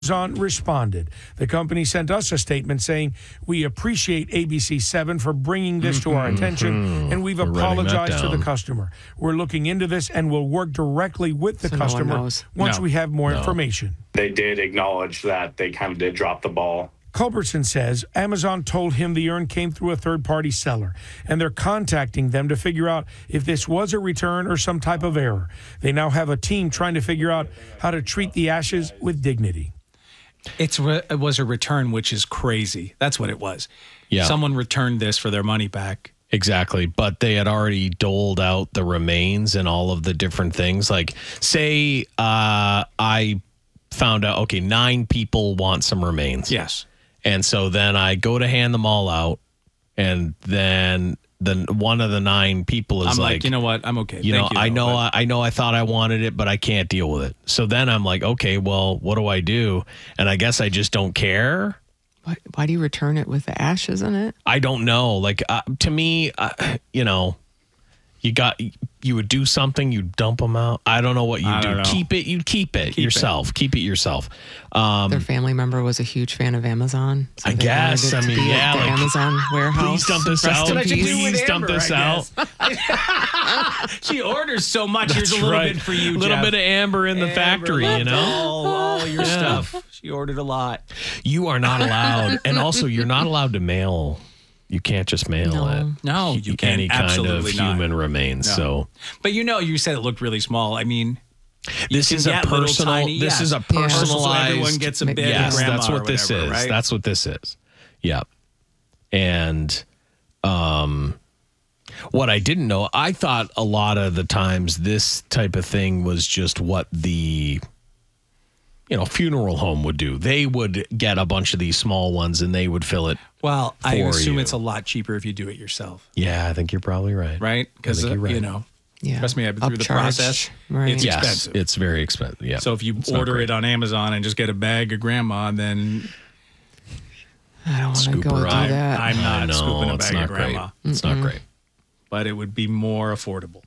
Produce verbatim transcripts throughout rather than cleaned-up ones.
Amazon responded. The company sent us a statement saying, "We appreciate A B C seven for bringing this to our attention, Mm-hmm. and we've We're writing apologized that to the down. customer. We're looking into this and will work directly with the So no one customer knows. once No. we have more No. information." They did acknowledge that they kind of did drop the ball. Culbertson says Amazon told him the urn came through a third-party seller, and they're contacting them to figure out if this was a return or some type of error. They now have a team trying to figure out how to treat the ashes with dignity. It's re- it was a return, which is crazy. That's what it was. Yeah. Someone returned this for their money back. Exactly. But they had already doled out the remains and all of the different things. Like, say uh, I found out, okay, nine people want some remains. Yes. And so then I go to hand them all out. And then the one of the nine people is I'm like, like, you know what? I'm okay. You Thank know, I though, know, but- I, I know, I thought I wanted it, but I can't deal with it. So then I'm like, okay, well, what do I do? And I guess I just don't care. Why, why do you return it with the ashes in it? I don't know. Like uh, to me, uh, you know, you got you would do something, you dump them out. I don't know what you I do. don't know. Keep it. You keep it Keep it. yourself. Keep it yourself. Um, Their family member was a huge fan of Amazon. So I they guess. wanted it I to mean, be at yeah, the like, Amazon warehouse. please dump this Rest out. in What I should do peace. with Please dump Amber, this I out. She orders so much. Here's a That's little right. bit for you, A little Jeff. bit of amber in the Amber, factory, you know. All, all your Yeah. stuff. She ordered a lot. You are not allowed, and also you're not allowed to mail. You can't just mail No. it. No, you can't. Any kind of Absolutely not. human remains. No. So But you know, you said it looked really small. I mean, you this can is a get little personal. tiny- this yes. is a Yeah. personalized. So everyone gets a bit Yes, of grandma that's or what this whatever, is. right? That's what this is. Yep. And um, what I didn't know, I thought a lot of the times this type of thing was just what the you know funeral home would do. They would get a bunch of these small ones and they would fill it. Well, I For assume you. it's a lot cheaper if you do it yourself, Yeah, I think you're probably right. right? Because, I think uh, you're right. you know, Yeah. trust me, I've been through the Upcharged. process. Right. It's Yes, expensive. it's very expensive. Yeah. So if you It's not order great. it on Amazon and just get a bag of grandma, then I don't want to Scoop go her do out. that. I'm I not know, scooping a it's bag not of grandma. great. It's not great. But it would be more affordable.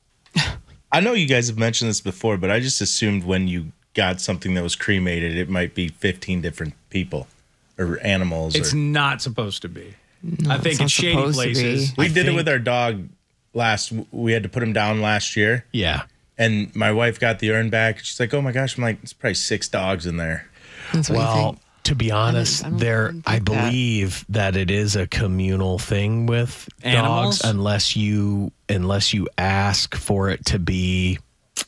I know you guys have mentioned this before, but I just assumed when you got something that was cremated, it might be fifteen different people or animals. It's or, not supposed to be. I think it's not it's shady supposed to places. be. we I did it think- with our dog last. We had to put him down last year, Yeah. and my wife got the urn back. She's like, "Oh my gosh!" I'm like, "It's probably six dogs in there." That's what you Well, think. to be honest, I don't- there I don't I think that. believe that it is a communal thing with Animals? dogs unless you unless you ask for it to be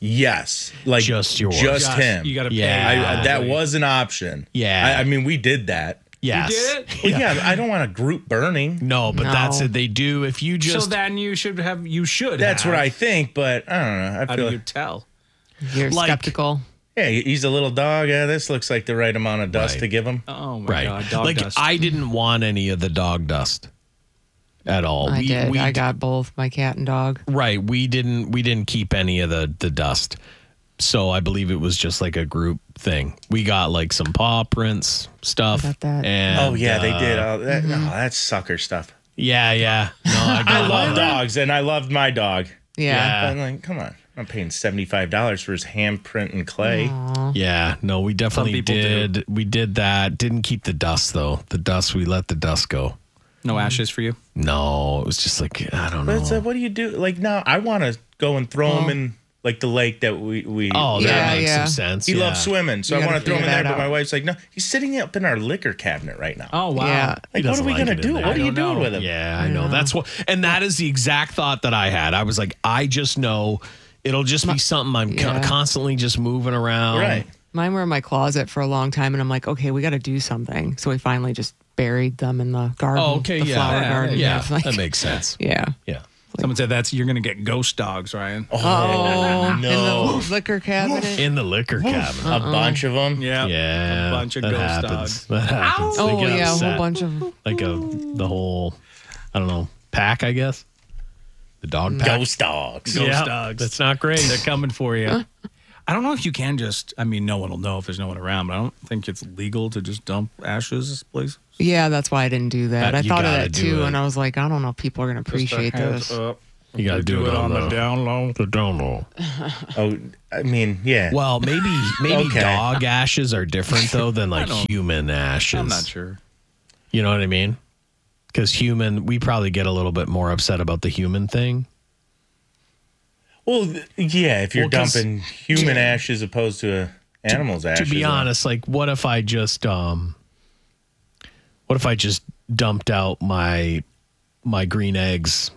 Yes, like Just yours. just Just- him. You got to Yeah. pay. I, Ah. that was an option. Yeah. I, I mean, we did that. yes. did it? Well, yeah. I don't want a group burning. No, but No. that's it. They do if you just so then you should have. You should. That's have. what I think, but I don't know. I How feel do you tell? You're like- skeptical. yeah, he's a little dog. Yeah, this looks like the right amount of dust Right. to give him. Oh my right. god, dog like dust. I didn't want any of the dog dust at all. I we, did. we I got both my cat and dog. Right. We didn't we didn't keep any of the the dust. So I believe it was just like a group thing. We got like some paw prints stuff. I got that. And, Oh yeah, they uh, did. Oh, that, no, that's sucker stuff. Yeah, yeah. No, I, got I love it. dogs, and I loved my dog. Yeah. But I'm like, come on, I'm paying seventy five dollars for his handprint and clay. Yeah, no, we definitely people do. did. We did that. Didn't keep the dust though. The dust, we let the dust go. no ashes for you. No, it was just like I don't But it's know. like, what do you do? Like now, I want to go and throw him in like the lake that we we. Oh, Yeah, that makes yeah. some sense. He yeah. loves swimming, so You I gotta want to throw him in figure there. that But my out. wife's like, no, he's sitting up in our liquor cabinet right now. Oh wow. Yeah. like, what doesn't are we like gonna it in do? there. What I are you don't doing know. with him? Yeah, I know. That's what, and that is the exact thought that I had. I was like, I just know it'll just be something I'm co- Yeah. constantly just moving around. Right. Mine were in my closet for a long time, and I'm like, okay, we got to do something. So we finally just buried them in the garden. Oh, okay, the yeah, flower yeah, garden. yeah, It's like- that makes sense. yeah. Yeah. Someone said that's you're gonna get ghost dogs, Ryan. Oh, in no. the liquor cabinet. In the liquor cabinet. A bunch of them. Yeah. Yeah, A bunch of that ghost happens. dogs. That happens. They Oh get yeah, a upset. whole bunch of. Like a the whole, I don't know, pack. I guess the dog pack. Ghost dogs. Ghost Yeah, dogs. That's not great. They're coming for you. I don't know if you can just. I mean, no one will know if there's no one around, but I don't think it's legal to just dump ashes, please. Yeah, that's why I didn't do that. That I you thought of gotta that do too, it. and I was like, I don't know if people are going to appreciate Just a hands this. up. You got to do, it on, the, down low. the down low. Oh, I mean, yeah. Well, maybe maybe Okay. dog ashes are different though than like don't- human ashes. I'm not sure. You know what I mean? Because human, we probably get a little bit more upset about the human thing. Well, th- yeah, if you're Well, 'cause- dumping human ashes opposed to a animal's ashes. To be uh, honest, like, what if I just um, what if I just dumped out my my green eggs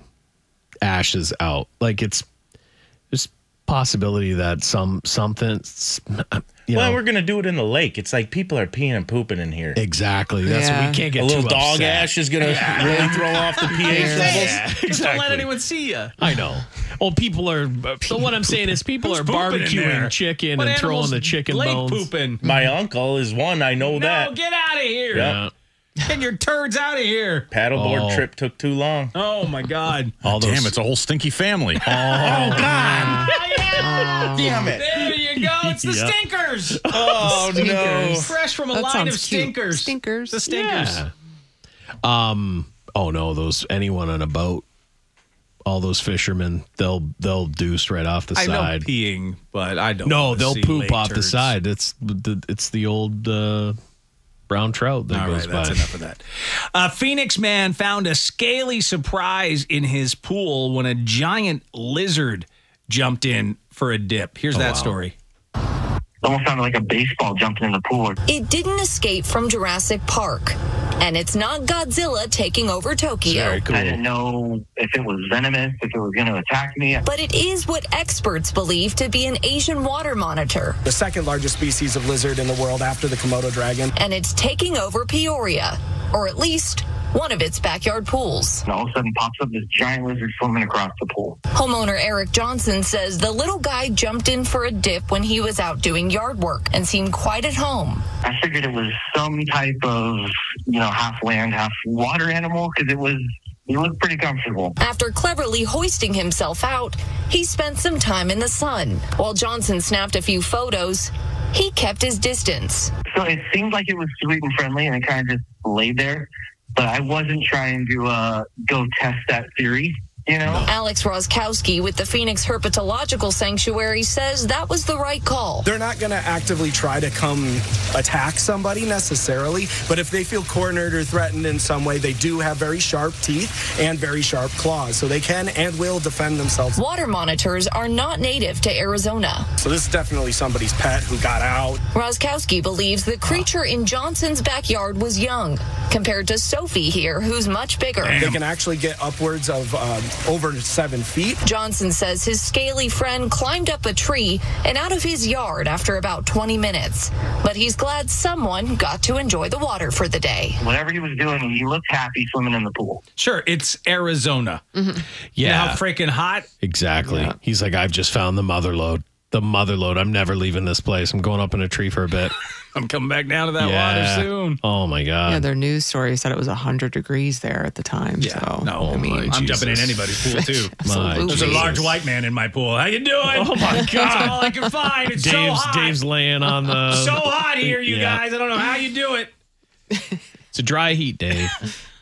ashes out? Like, it's there's possibility that some something, you well, know, we're gonna do it in the lake. It's like people are peeing and pooping in here. exactly. That's Yeah. we can't get A little too dog upset. ash is gonna really throw off the pH levels. Just don't let anyone see you. I know. Well, people are. So what I'm saying is, people are barbecuing chicken What and throwing animal's the chicken lake bones. pooping? My uncle is one. I know No, that. get out of here. Yeah. Get your turds out of here. Paddleboard Oh. trip took too long. Oh, my God. All those, Damn, it's a whole stinky family. Oh God! Damn it! There you go. It's the Yep. stinkers. Oh no! Stinkers. Fresh from a That line sounds of cute. stinkers. Stinkers. The stinkers. Yeah. Um. Oh no, those anyone on a boat, all those fishermen, they'll they'll deuce right off the I know side. peeing, but I don't. No, wanna they'll see poop lake off the turds. side. It's the it's the old uh, brown trout that All goes right, that's by. enough of that. A Phoenix man found a scaly surprise in his pool when a giant lizard jumped in for a dip. Here's that wow. story. Almost sounded like a baseball jumping in the pool. It didn't escape from Jurassic Park. And it's not Godzilla taking over Tokyo. Very cool. I didn't know if it was venomous, if it was going to attack me. But it is what experts believe to be an Asian water monitor. The second largest species of lizard in the world after the Komodo dragon. And it's taking over Peoria, or at least one of its backyard pools. And all of a sudden pops up this giant lizard swimming across the pool. Homeowner Eric Johnson says the little guy jumped in for a dip when he was out doing yard work and seemed quite at home. I figured it was some type of, you know, half land, half water animal because it was, it looked pretty comfortable. After cleverly hoisting himself out, he spent some time in the sun. While Johnson snapped a few photos, he kept his distance. So it seemed like it was sweet and friendly and it kind of just laid there. But I wasn't trying to uh, go test that theory, you know? Alex Roskowski with the Phoenix Herpetological Sanctuary says that was the right call. They're not going to actively try to come attack somebody necessarily, but if they feel cornered or threatened in some way, they do have very sharp teeth and very sharp claws, so they can and will defend themselves. Water monitors are not native to Arizona. So this is definitely somebody's pet who got out. Roskowski believes the creature in Johnson's backyard was young, compared to Sophie here, who's much bigger. They can actually get upwards of um, over seven feet. Johnson says his scaly friend climbed up a tree and out of his yard after about twenty minutes. But he's glad someone got to enjoy the water for the day. Whatever he was doing, he looked happy swimming in the pool. Sure, it's Arizona. You know Yeah, how freaking hot? exactly. He's like, I've just found the mother lode. The mother lode. I'm never leaving this place. I'm going up in a tree for a bit. I'm coming back down to that Yeah. water soon. Oh my god. Yeah, their news story said it was one hundred degrees there at the time. so, no, I mean, my I'm jumping in Jesus. anybody's pool too. My absolutely. There's a Jesus. large white man in my pool. How you doing? Oh my That's god. all I can find. It's so Dave's hot. Dave's laying on the. so hot here, you Yeah. guys. I don't know how you do it. It's a dry heat, Dave.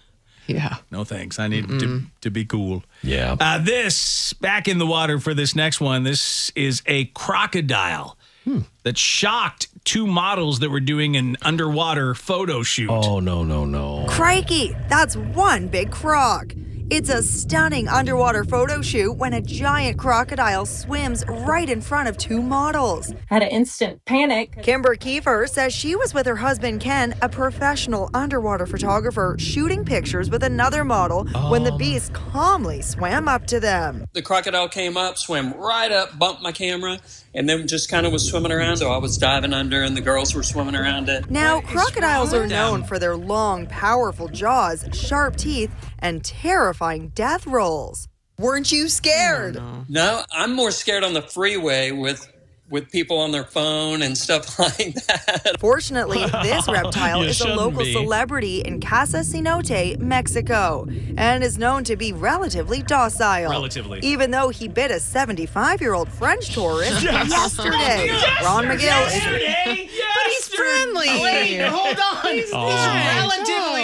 Yeah. No thanks. I need to, to be cool. Yeah. Uh, this, back in the water for this next one, this is a crocodile that shocked two models that were doing an underwater photo shoot. Oh no no no. Crikey, that's one big croc. It's a stunning underwater photo shoot when a giant crocodile swims right in front of two models. Had an instant panic. Kimber Kiefer says she was with her husband Ken, a professional underwater photographer, shooting pictures with another model when the beast calmly swam up to them. The crocodile came up, swam right up, bumped my camera, and then just kind of was swimming around. So I was diving under, and the girls were swimming around it. Now, crocodiles are known for their long, powerful jaws, sharp teeth, and terrifying death rolls. Weren't you scared? No, I'm more scared on the freeway with with people on their phone and stuff like that. Fortunately, this reptile You is a shouldn't local be. celebrity in Casa Cenote, Mexico, and is known to be relatively docile. Relatively. Even though he bit a seventy-five-year-old French tourist Yes. yesterday. Yes. Ron McGill is... Yesterday. But he's friendly. Wait, hold on. He's He's nice. relatively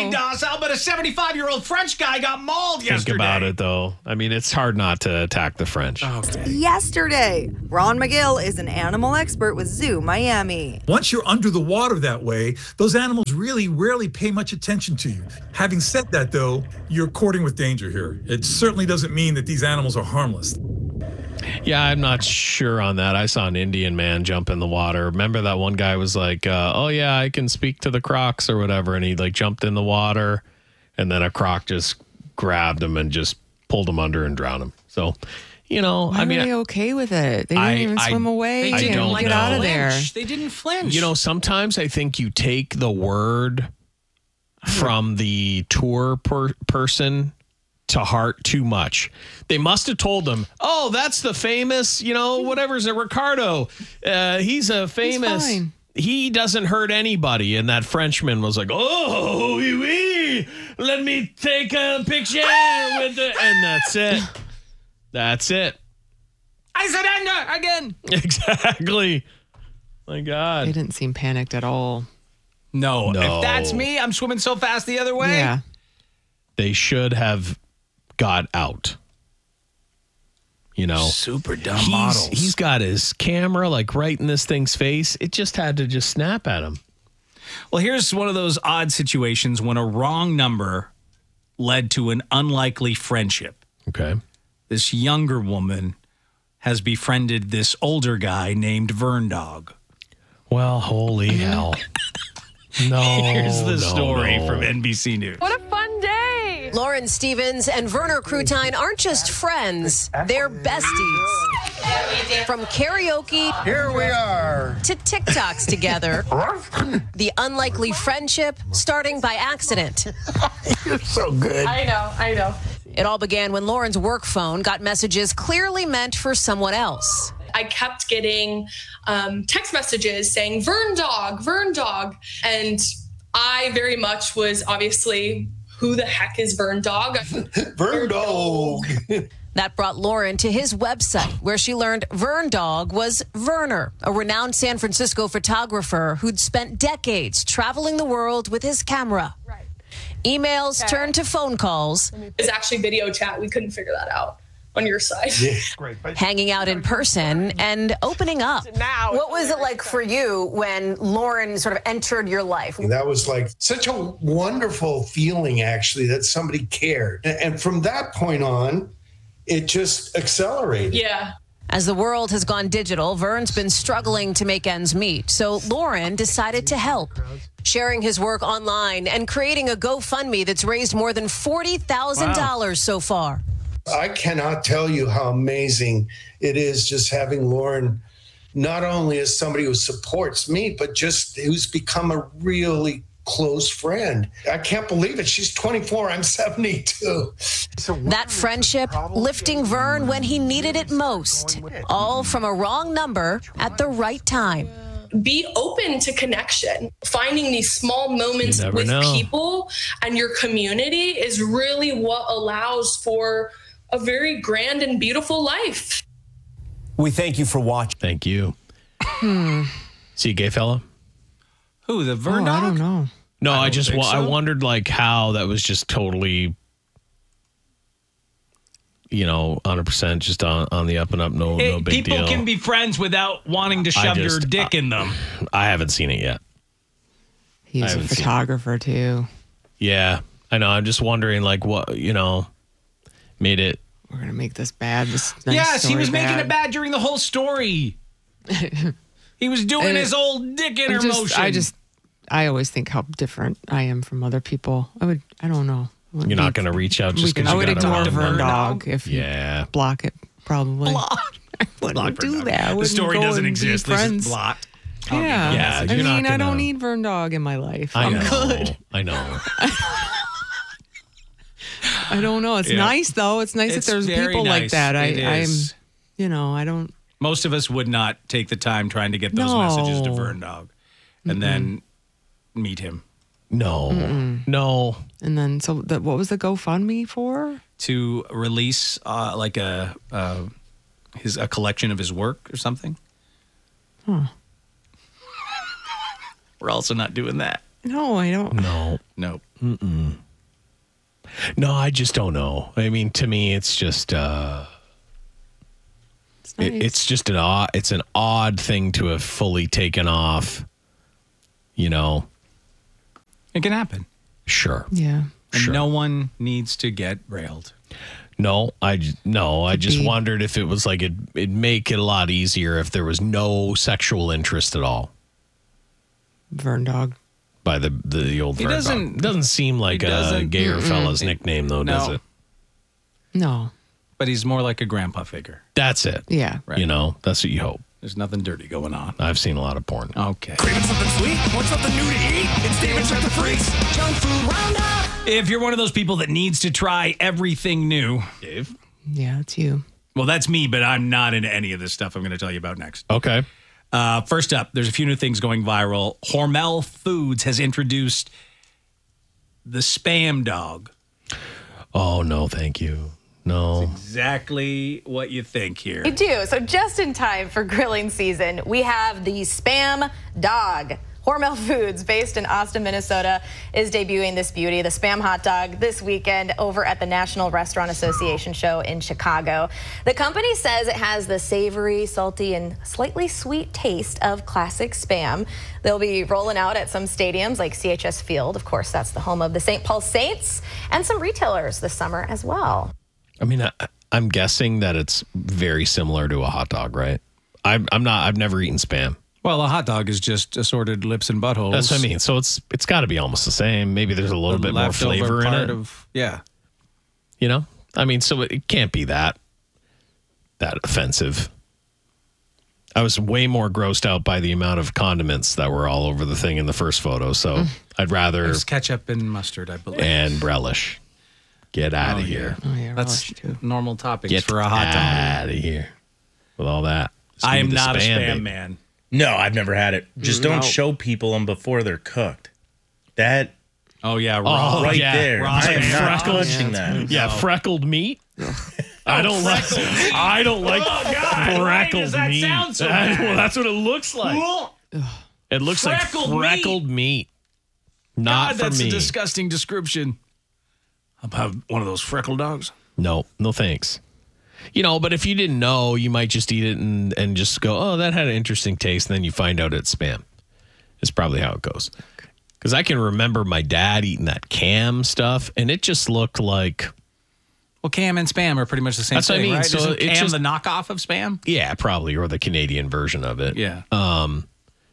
pretty docile, but a seventy-five-year-old French guy got mauled Think yesterday. about it, though. I mean, it's hard not to attack the French. Yesterday, Ron McGill is an animal expert with Zoo Miami. Once you're under the water that way, those animals really rarely pay much attention to you. Having said that, though, you're courting with danger here. It certainly doesn't mean that these animals are harmless. Yeah, I'm not sure on that. I saw an Indian man jump in the water. Remember that one guy was like, uh, oh, yeah, I can speak to the crocs or whatever. And he like jumped in the water and then a croc just grabbed him and just pulled him under and drowned him. So, you know, Why I mean, were they okay with it? They didn't I- even I- swim away. I and don't get know. out of there. They didn't flinch. you know, sometimes I think you take the word from the tour per- person to heart too much. They must have told them, oh, that's the famous, you know, whatever's a Ricardo. Uh, he's a famous. fine. He doesn't hurt anybody. And that Frenchman was like, oh, oui, oui. Let me take a picture with the. And that's it. That's it. I surrender again. Exactly. My They God. didn't seem panicked at all. No, No. if that's me, I'm swimming so fast the other way. Yeah. They should have got out. You know, Super dumb he's, models. he's got his camera like right in this thing's face. It just had to just snap at him. Well, here's one of those odd situations when a wrong number led to an unlikely friendship. Okay. This younger woman has befriended this older guy named Vern Dog. Well, holy hell. No. Here's the no, story no. from N B C News. What a fun day! Lauren Stevens and Werner Krutine aren't just friends, they're besties. From karaoke Here we are. to TikToks together, the unlikely friendship starting by accident. You're so good. I know, I know. It all began when Lauren's work phone got messages clearly meant for someone else. I kept getting um, text messages saying Vern Dog, Vern Dog. And I very much was obviously, who the heck is Vern Dog? Vern Dog. That brought Lauren to his website, where she learned Vern Dog was Werner, a renowned San Francisco photographer who'd spent decades traveling the world with his camera. Right. Emails Okay. turned to phone calls. It's actually video chat. We couldn't figure that out on your side. Yeah, great. Hanging out in person and opening up. What was it like for you when Lauren sort of entered your life? That was like such a wonderful feeling, actually, that somebody cared. And from that point on, it just accelerated. Yeah. As the world has gone digital, Vern's been struggling to make ends meet, so Lauren decided to help, sharing his work online and creating a GoFundMe that's raised more than forty thousand dollars so far. I cannot tell you how amazing it is just having Lauren, not only as somebody who supports me, but just who's become a really close friend. I can't believe it. She's twenty-four. I'm seventy-two. That friendship lifting Vern when he needed it most, all from a wrong number at the right time. Be open to connection. Finding these small moments You never with know. people and your community is really what allows for a very grand and beautiful life. We thank you for watching. Thank you. See a gay fella? Who, the Vern Oh, Dog? I don't know. No, I, don't just think wa- I so. wondered like how that was just totally, you know, one hundred percent just on, on the up and up. No, Hey, no big people deal. can be friends without wanting to I shove your just- dick in them. I haven't seen it yet. I He's a haven't seen it. photographer too. Yeah, I know. I'm just wondering like what, you know, made it. We're gonna make this bad. This nice Yes, he story was making bad. it bad during the whole story. He was doing And his it- old dick I inner just, motion. I just, I always think how different I am from other people. I would, I don't know. I wouldn't You're not be- going to reach out just we- because I you would got ignore a Vern Vern Dog if you Yeah. block it. Probably. Block. I wouldn't do that. I The wouldn't story go doesn't and be exist. This is friends. blocked. Yeah, Yeah, I you're mean, not I gonna- don't need Vern Dog in my life. I I'm know. good. I know. I don't know. It's Yeah. nice though. It's nice It's that there's very people like nice. that. I, It I'm, is. you know, I don't. Most of us would not take the time trying to get those No. messages to Vern Dog and then meet him No. Mm-mm. No. And then, so the, what was the GoFundMe for? to release uh, like a uh, his a collection of his work or something. Huh. We're also not doing that. No, I don't. No. Nope. Mm-mm. No, I just don't know. I mean, to me, it's just uh, it's, nice. it, it's just an odd. It's an odd thing to have fully taken off. You know, it can happen. Sure. Yeah. And Sure. no one needs to get railed. No, I j- no, I just be. wondered if it was like it. It'd make it a lot easier if there was no sexual interest at all Vern Dog. by the the old. He Vern doesn't- Dog. Doesn't seem like he a doesn't- gayer Mm-mm. fella's nickname though, does No. it? No. But he's more like a grandpa figure. That's it. Yeah. Right. You know, that's what you hope. There's nothing dirty going on. I've seen a lot of porn. Okay. Craving something sweet? Want something new to eat? It's Dave and Chuck the Freaks. Junk Food Roundup. If you're one of those people that needs to try everything new, Dave. Yeah, it's you. well, that's me, but I'm not into any of this stuff I'm going to tell you about next. Okay. Uh, first up, there's a few new things going viral. Hormel Foods has introduced the Spam Dog. Oh no, thank you. No. Exactly what you think here. We do. So just in time for grilling season, we have the Spam Dog. Hormel Foods, based in Austin, Minnesota, is debuting this beauty, the Spam Hot Dog, this weekend over at the National Restaurant Association show in Chicago. The company says it has the savory, salty, and slightly sweet taste of classic Spam. They'll be rolling out at some stadiums like C H S Field. Of course, that's the home of the Saint Paul Saints, and some retailers this summer as well. I mean, I, I'm guessing that it's very similar to a hot dog, right? I'm, I'm not. I've never eaten Spam. Well, a hot dog is just assorted lips and buttholes. That's what I mean. So it's it's got to be almost the same. Maybe there's a little The bit more leftover flavor in part it. Of, yeah. You know, I mean, so it, it can't be that that offensive. I was way more grossed out by the amount of condiments that were all over the thing in the first photo. So Mm. I'd rather There's ketchup and mustard, I believe. and relish. Get out Oh, of here. Oh, yeah. That's relish, too. normal toppings Get for a hot dog. out of here with all that. Just I give am me the not a spam baby. man. No, I've never had it. Just don't No. show people them before they're cooked. That Oh, yeah. Raw. Oh, right yeah. there. Raw I am spam. not Freckled. touching that. Yeah, freckled meat. I don't like. I don't like Oh, God. Why freckled does that meat. sound so That- bad? well, that's what it looks like. It looks Freckled like freckled meat. Not God, for that's me. a disgusting description. How about one of those freckled dogs? no, no thanks. You know, but if you didn't know, you might just eat it and, and just go, oh, that had an interesting taste. And then you find out it's Spam. It's probably how it goes. Because I can remember my dad eating that Cam stuff, and it just looked like, Well, Cam and Spam are pretty much the same That's what I thing, mean. right? So Isn't it's Cam just- the knockoff of Spam? yeah, probably, or the Canadian version of it. Yeah. Um,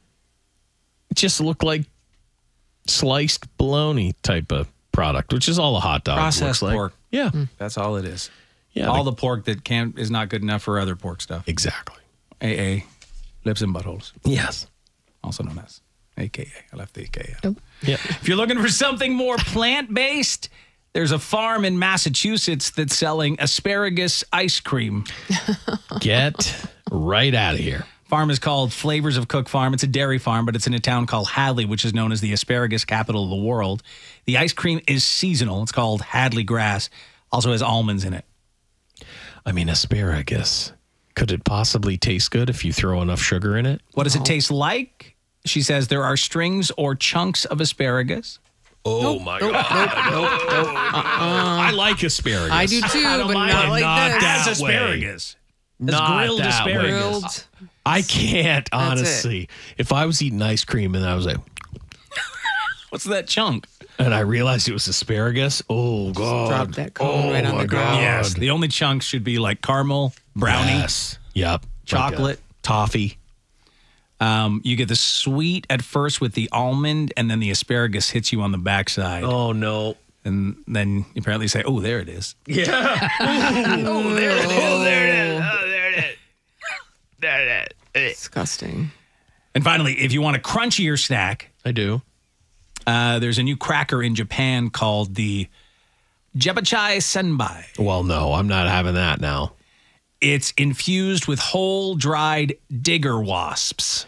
it just looked like sliced bologna type of product, which is all a hot dog Processed looks like. pork. Yeah, That's all it is. yeah, all the- the pork that can is not good enough for other pork stuff. exactly. A A, lips and buttholes, Yes. also known as A K A. I left the A K A out. Yeah. If you're looking for something more plant-based, there's a farm in Massachusetts that's selling asparagus ice cream. Get right out of here. Farm is called Flavors of Cook Farm. It's a dairy farm, but it's in a town called Hadley, which is known as the asparagus capital of the world. The ice cream is seasonal. It's called Hadley Grass. Also has almonds in it. I mean, asparagus. Could it possibly taste good if you throw enough sugar in it? What does it taste like? She says there are strings or chunks of asparagus. Oh my god! I like asparagus. I do too, I don't but mind not it. like Not this. that As way. asparagus. As Not grilled that way. asparagus. Grilled. I can't That's it. honestly. If I was eating ice cream and I was like, What's that chunk? and I realized it was asparagus, oh god! Drop that cone oh right on my the ground. God. Yes. The only chunks should be like caramel, brownie, Yes. Yep. chocolate, toffee. Um, you get the sweet at first with the almond, and then the asparagus hits you on the backside. Oh no! And then you apparently say, oh, there it is. Yeah. oh, there it is. Oh, there it is. Oh, there it is. There it is. Disgusting. And finally, if you want a crunchier snack, I do. uh, there's a new cracker in Japan called the Jebachai Senbai. Well, no, I'm not having that now. It's infused with whole dried digger wasps.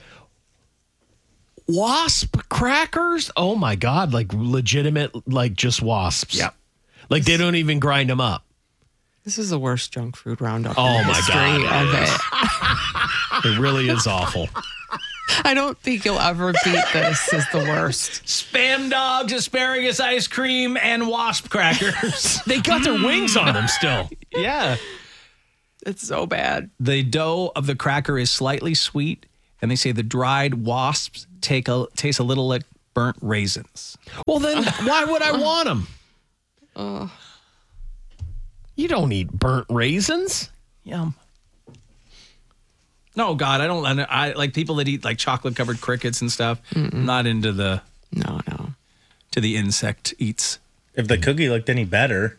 Wasp crackers? Oh my god! Like legitimate, like just wasps. Yep. Like they don't even grind them up. This is the worst junk food roundup. Oh in the my history God, of it it. It really is awful. I don't think you'll ever beat this. Is the worst. Spam dogs, asparagus ice cream, and wasp crackers. They got their wings on them still. Yeah. It's so bad. The dough of the cracker is slightly sweet, and they say the dried wasps take a taste a little like burnt raisins. Well, then why would I want them? Uh, you don't eat burnt raisins. Yum. No, God, I don't. I, I like people that eat like chocolate covered crickets and stuff. Mm-mm. Not into the no, no, to the insect eats. If the cookie looked any better,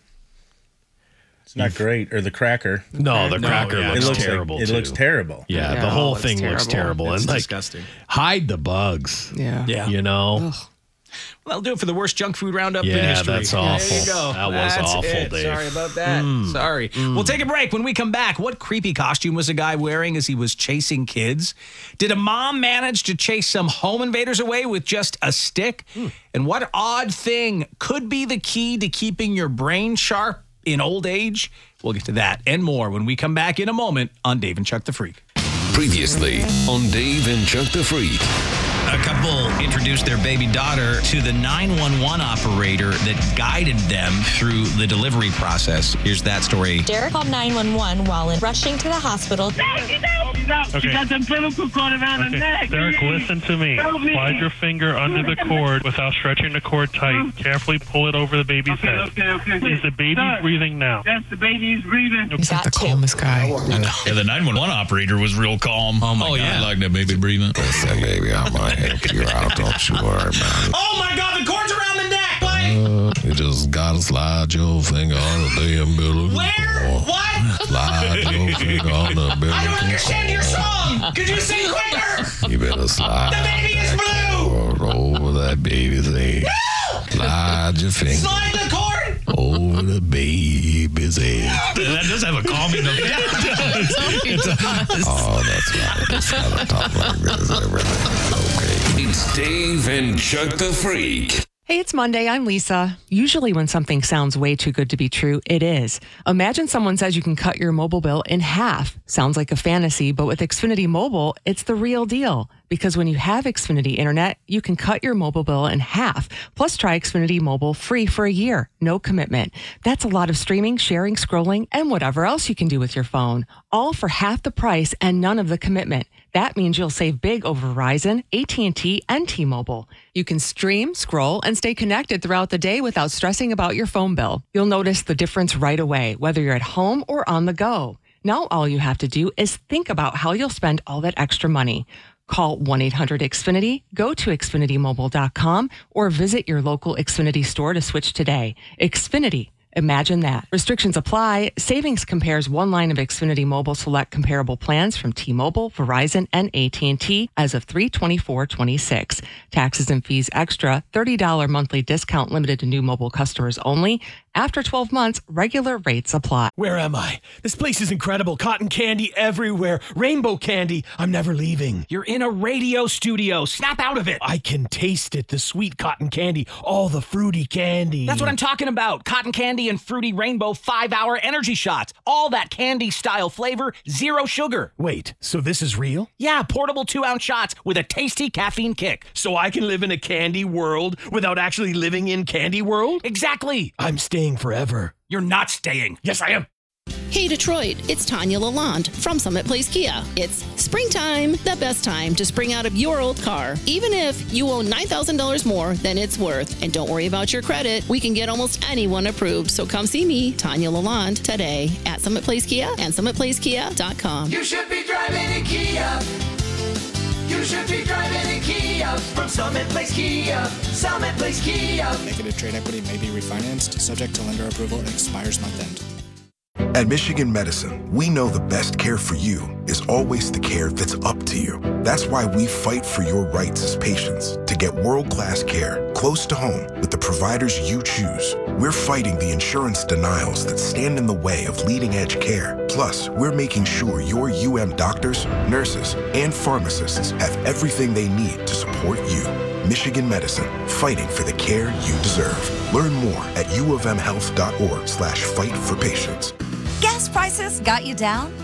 it's not great. Or the cracker. No, the No, cracker yeah. looks it looks terrible. Like, it too. looks terrible. Yeah, Yeah, the it whole looks thing looks terrible. terrible. It's and like, disgusting. hide the bugs. yeah. Yeah. You know? Ugh. Well, that'll do it for the worst junk food roundup in Yeah, history. that's There awful. you go. That was That's awful, it. Dave. Sorry about that. Mm. Sorry. Mm. We'll take a break. When we come back, what creepy costume was a guy wearing as he was chasing kids? Did a mom manage to chase some home invaders away with just a stick? Mm. And what odd thing could be the key to keeping your brain sharp in old age? We'll get to that and more when we come back in a moment on Dave and Chuck the Freak. Previously on Dave and Chuck the Freak. A couple introduced their baby daughter to the nine one one operator that guided them through the delivery process. Here's that story. Derek called nine one one while in rushing to the hospital. Okay. She got the umbilical cord around her Okay. neck. Derek, listen to me. Help me. Slide your finger under the cord without stretching the cord tight. Carefully pull it over the baby's Okay, head. okay, okay. Is the baby Sir. breathing now? Yes, the baby is breathing. He's not the calmest guy. Yeah, the nine one one operator was real calm. Oh, my God. Yeah. I like that baby breathing. Listen, baby, I might help you out. Don't you worry about it. Oh, my God, the cord's around the neck. What? Uh, you just gotta slide your finger on the umbilical Where? cord. What? Slide your finger on the umbilical I don't understand your cord. song. Could you sing quicker? You better slide The baby is blue. cord over that baby's head. Slide your finger Slide the cord. over the baby's head. That does have a calming effect. It's a- Oh, that's right. Just gotta talk like this. Everything's okay. It's Dave and Chuck the Freak. Hey, it's Monday. I'm Lisa. Usually when something sounds way too good to be true, it is. Imagine someone says you can cut your mobile bill in half. Sounds like a fantasy, but with Xfinity Mobile, it's the real deal. Because when you have Xfinity Internet, you can cut your mobile bill in half. Plus, try Xfinity Mobile free for a year. No commitment. That's a lot of streaming, sharing, scrolling, and whatever else you can do with your phone. All for half the price and none of the commitment. That means you'll save big over Verizon, A T and T, and T-Mobile. You can stream, scroll, and stay connected throughout the day without stressing about your phone bill. You'll notice the difference right away, whether you're at home or on the go. Now all you have to do is think about how you'll spend all that extra money. Call one eight hundred X Finity, go to Xfinity Mobile dot com, or visit your local Xfinity store to switch today. Xfinity. Imagine that. Restrictions apply. Savings compares one line of Xfinity Mobile select comparable plans from T-Mobile, Verizon, and A T and T as of three twenty-four twenty-six. Taxes and fees extra. thirty dollars monthly discount limited to new mobile customers only. After twelve months, regular rates apply. Where am I? This place is incredible. Cotton candy everywhere. Rainbow candy. I'm never leaving. You're in a radio studio. Snap out of it. I can taste it. The sweet cotton candy. All the fruity candy. That's what I'm talking about. Cotton candy and fruity rainbow five-hour energy shots. All that candy-style flavor, zero sugar. Wait, so this is real? Yeah, portable two-ounce shots with a tasty caffeine kick. So I can live in a candy world without actually living in Candy World? Exactly. I'm staying forever. You're not staying. Yes, I am. Hey Detroit, it's Tanya Lalonde from Summit Place Kia. It's springtime, the best time to spring out of your old car. Even if you owe nine thousand dollars more than it's worth. And don't worry about your credit, we can get almost anyone approved. So come see me, Tanya Lalonde, today at Summit Place Kia and summit place kia dot com. You should be driving a Kia. You should be driving a Kia from Summit Place Kia. Summit Place Kia. Negative trade equity may be refinanced, subject to lender approval and expires month end. At Michigan Medicine, we know the best care for you is always the care that's up to you. That's why we fight for your rights as patients to get world-class care close to home with the providers you choose. We're fighting the insurance denials that stand in the way of leading-edge care. Plus, we're making sure your U M doctors, nurses, and pharmacists have everything they need to support you. Michigan Medicine, fighting for the care you deserve. Learn more at u of m health dot org slash fight for patients. Gas prices got you down?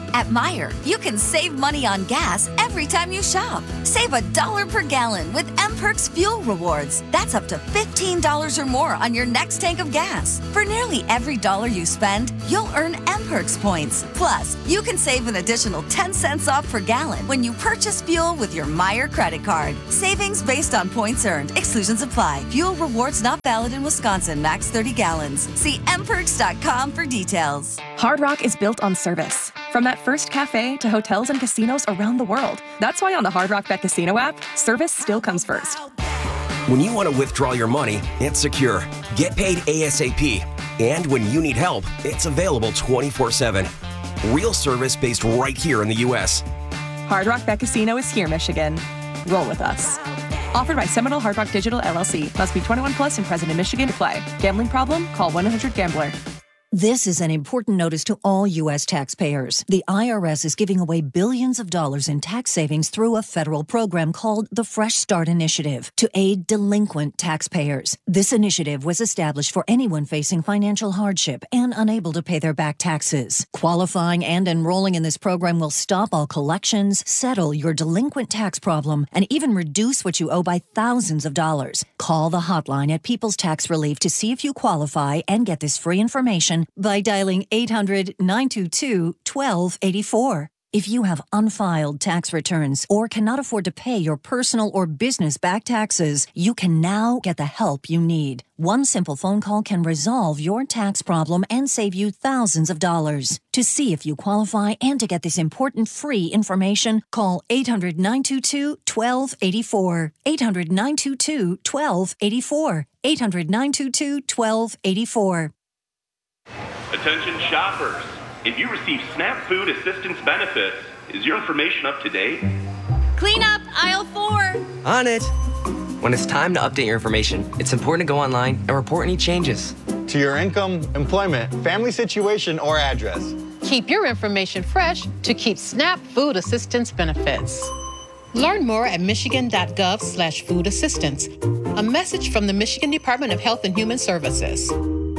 At Meijer, you can save money on gas every time you shop. Save a dollar per gallon with M-Perks Fuel Rewards. That's up to fifteen dollars or more on your next tank of gas. For nearly every dollar you spend, you'll earn M-Perks points. Plus, you can save an additional ten cents off per gallon when you purchase fuel with your Meijer credit card. Savings based on points earned. Exclusions apply. Fuel rewards not valid in Wisconsin. Max thirty gallons. See m perks dot com for details. Hard Rock is built on service. From that first cafe to hotels and casinos around the world. That's why on the Hard Rock Bet Casino app, service still comes first. When you want to withdraw your money, it's secure. Get paid ASAP. And when you need help, it's available twenty-four seven. Real service based right here in the U S. Hard Rock Bet Casino is here, Michigan. Roll with us. Offered by Seminole Hard Rock Digital L L C. Must be twenty-one plus and present in Michigan to play. Gambling problem? Call one eight hundred gambler. This is an important notice to all U S taxpayers. The I R S is giving away billions of dollars in tax savings through a federal program called the Fresh Start Initiative to aid delinquent taxpayers. This initiative was established for anyone facing financial hardship and unable to pay their back taxes. Qualifying and enrolling in this program will stop all collections, settle your delinquent tax problem, and even reduce what you owe by thousands of dollars. Call the hotline at People's Tax Relief to see if you qualify and get this free information by dialing eight hundred, nine two two, one two eight four. If you have unfiled tax returns or cannot afford to pay your personal or business back taxes, you can now get the help you need. One simple phone call can resolve your tax problem and save you thousands of dollars. To see if you qualify and to get this important free information, call eight hundred, nine two two, one two eight four. eight hundred, nine two two, one two eight four. eight hundred, nine two two, one two eight four. Attention shoppers. If you receive SNAP Food Assistance benefits, is your information up to date? Clean up aisle four. On it. When it's time to update your information, it's important to go online and report any changes. To your income, employment, family situation, or address. Keep your information fresh to keep SNAP Food Assistance benefits. Learn more at michigan.gov slash food assistance. A message from the Michigan Department of Health and Human Services.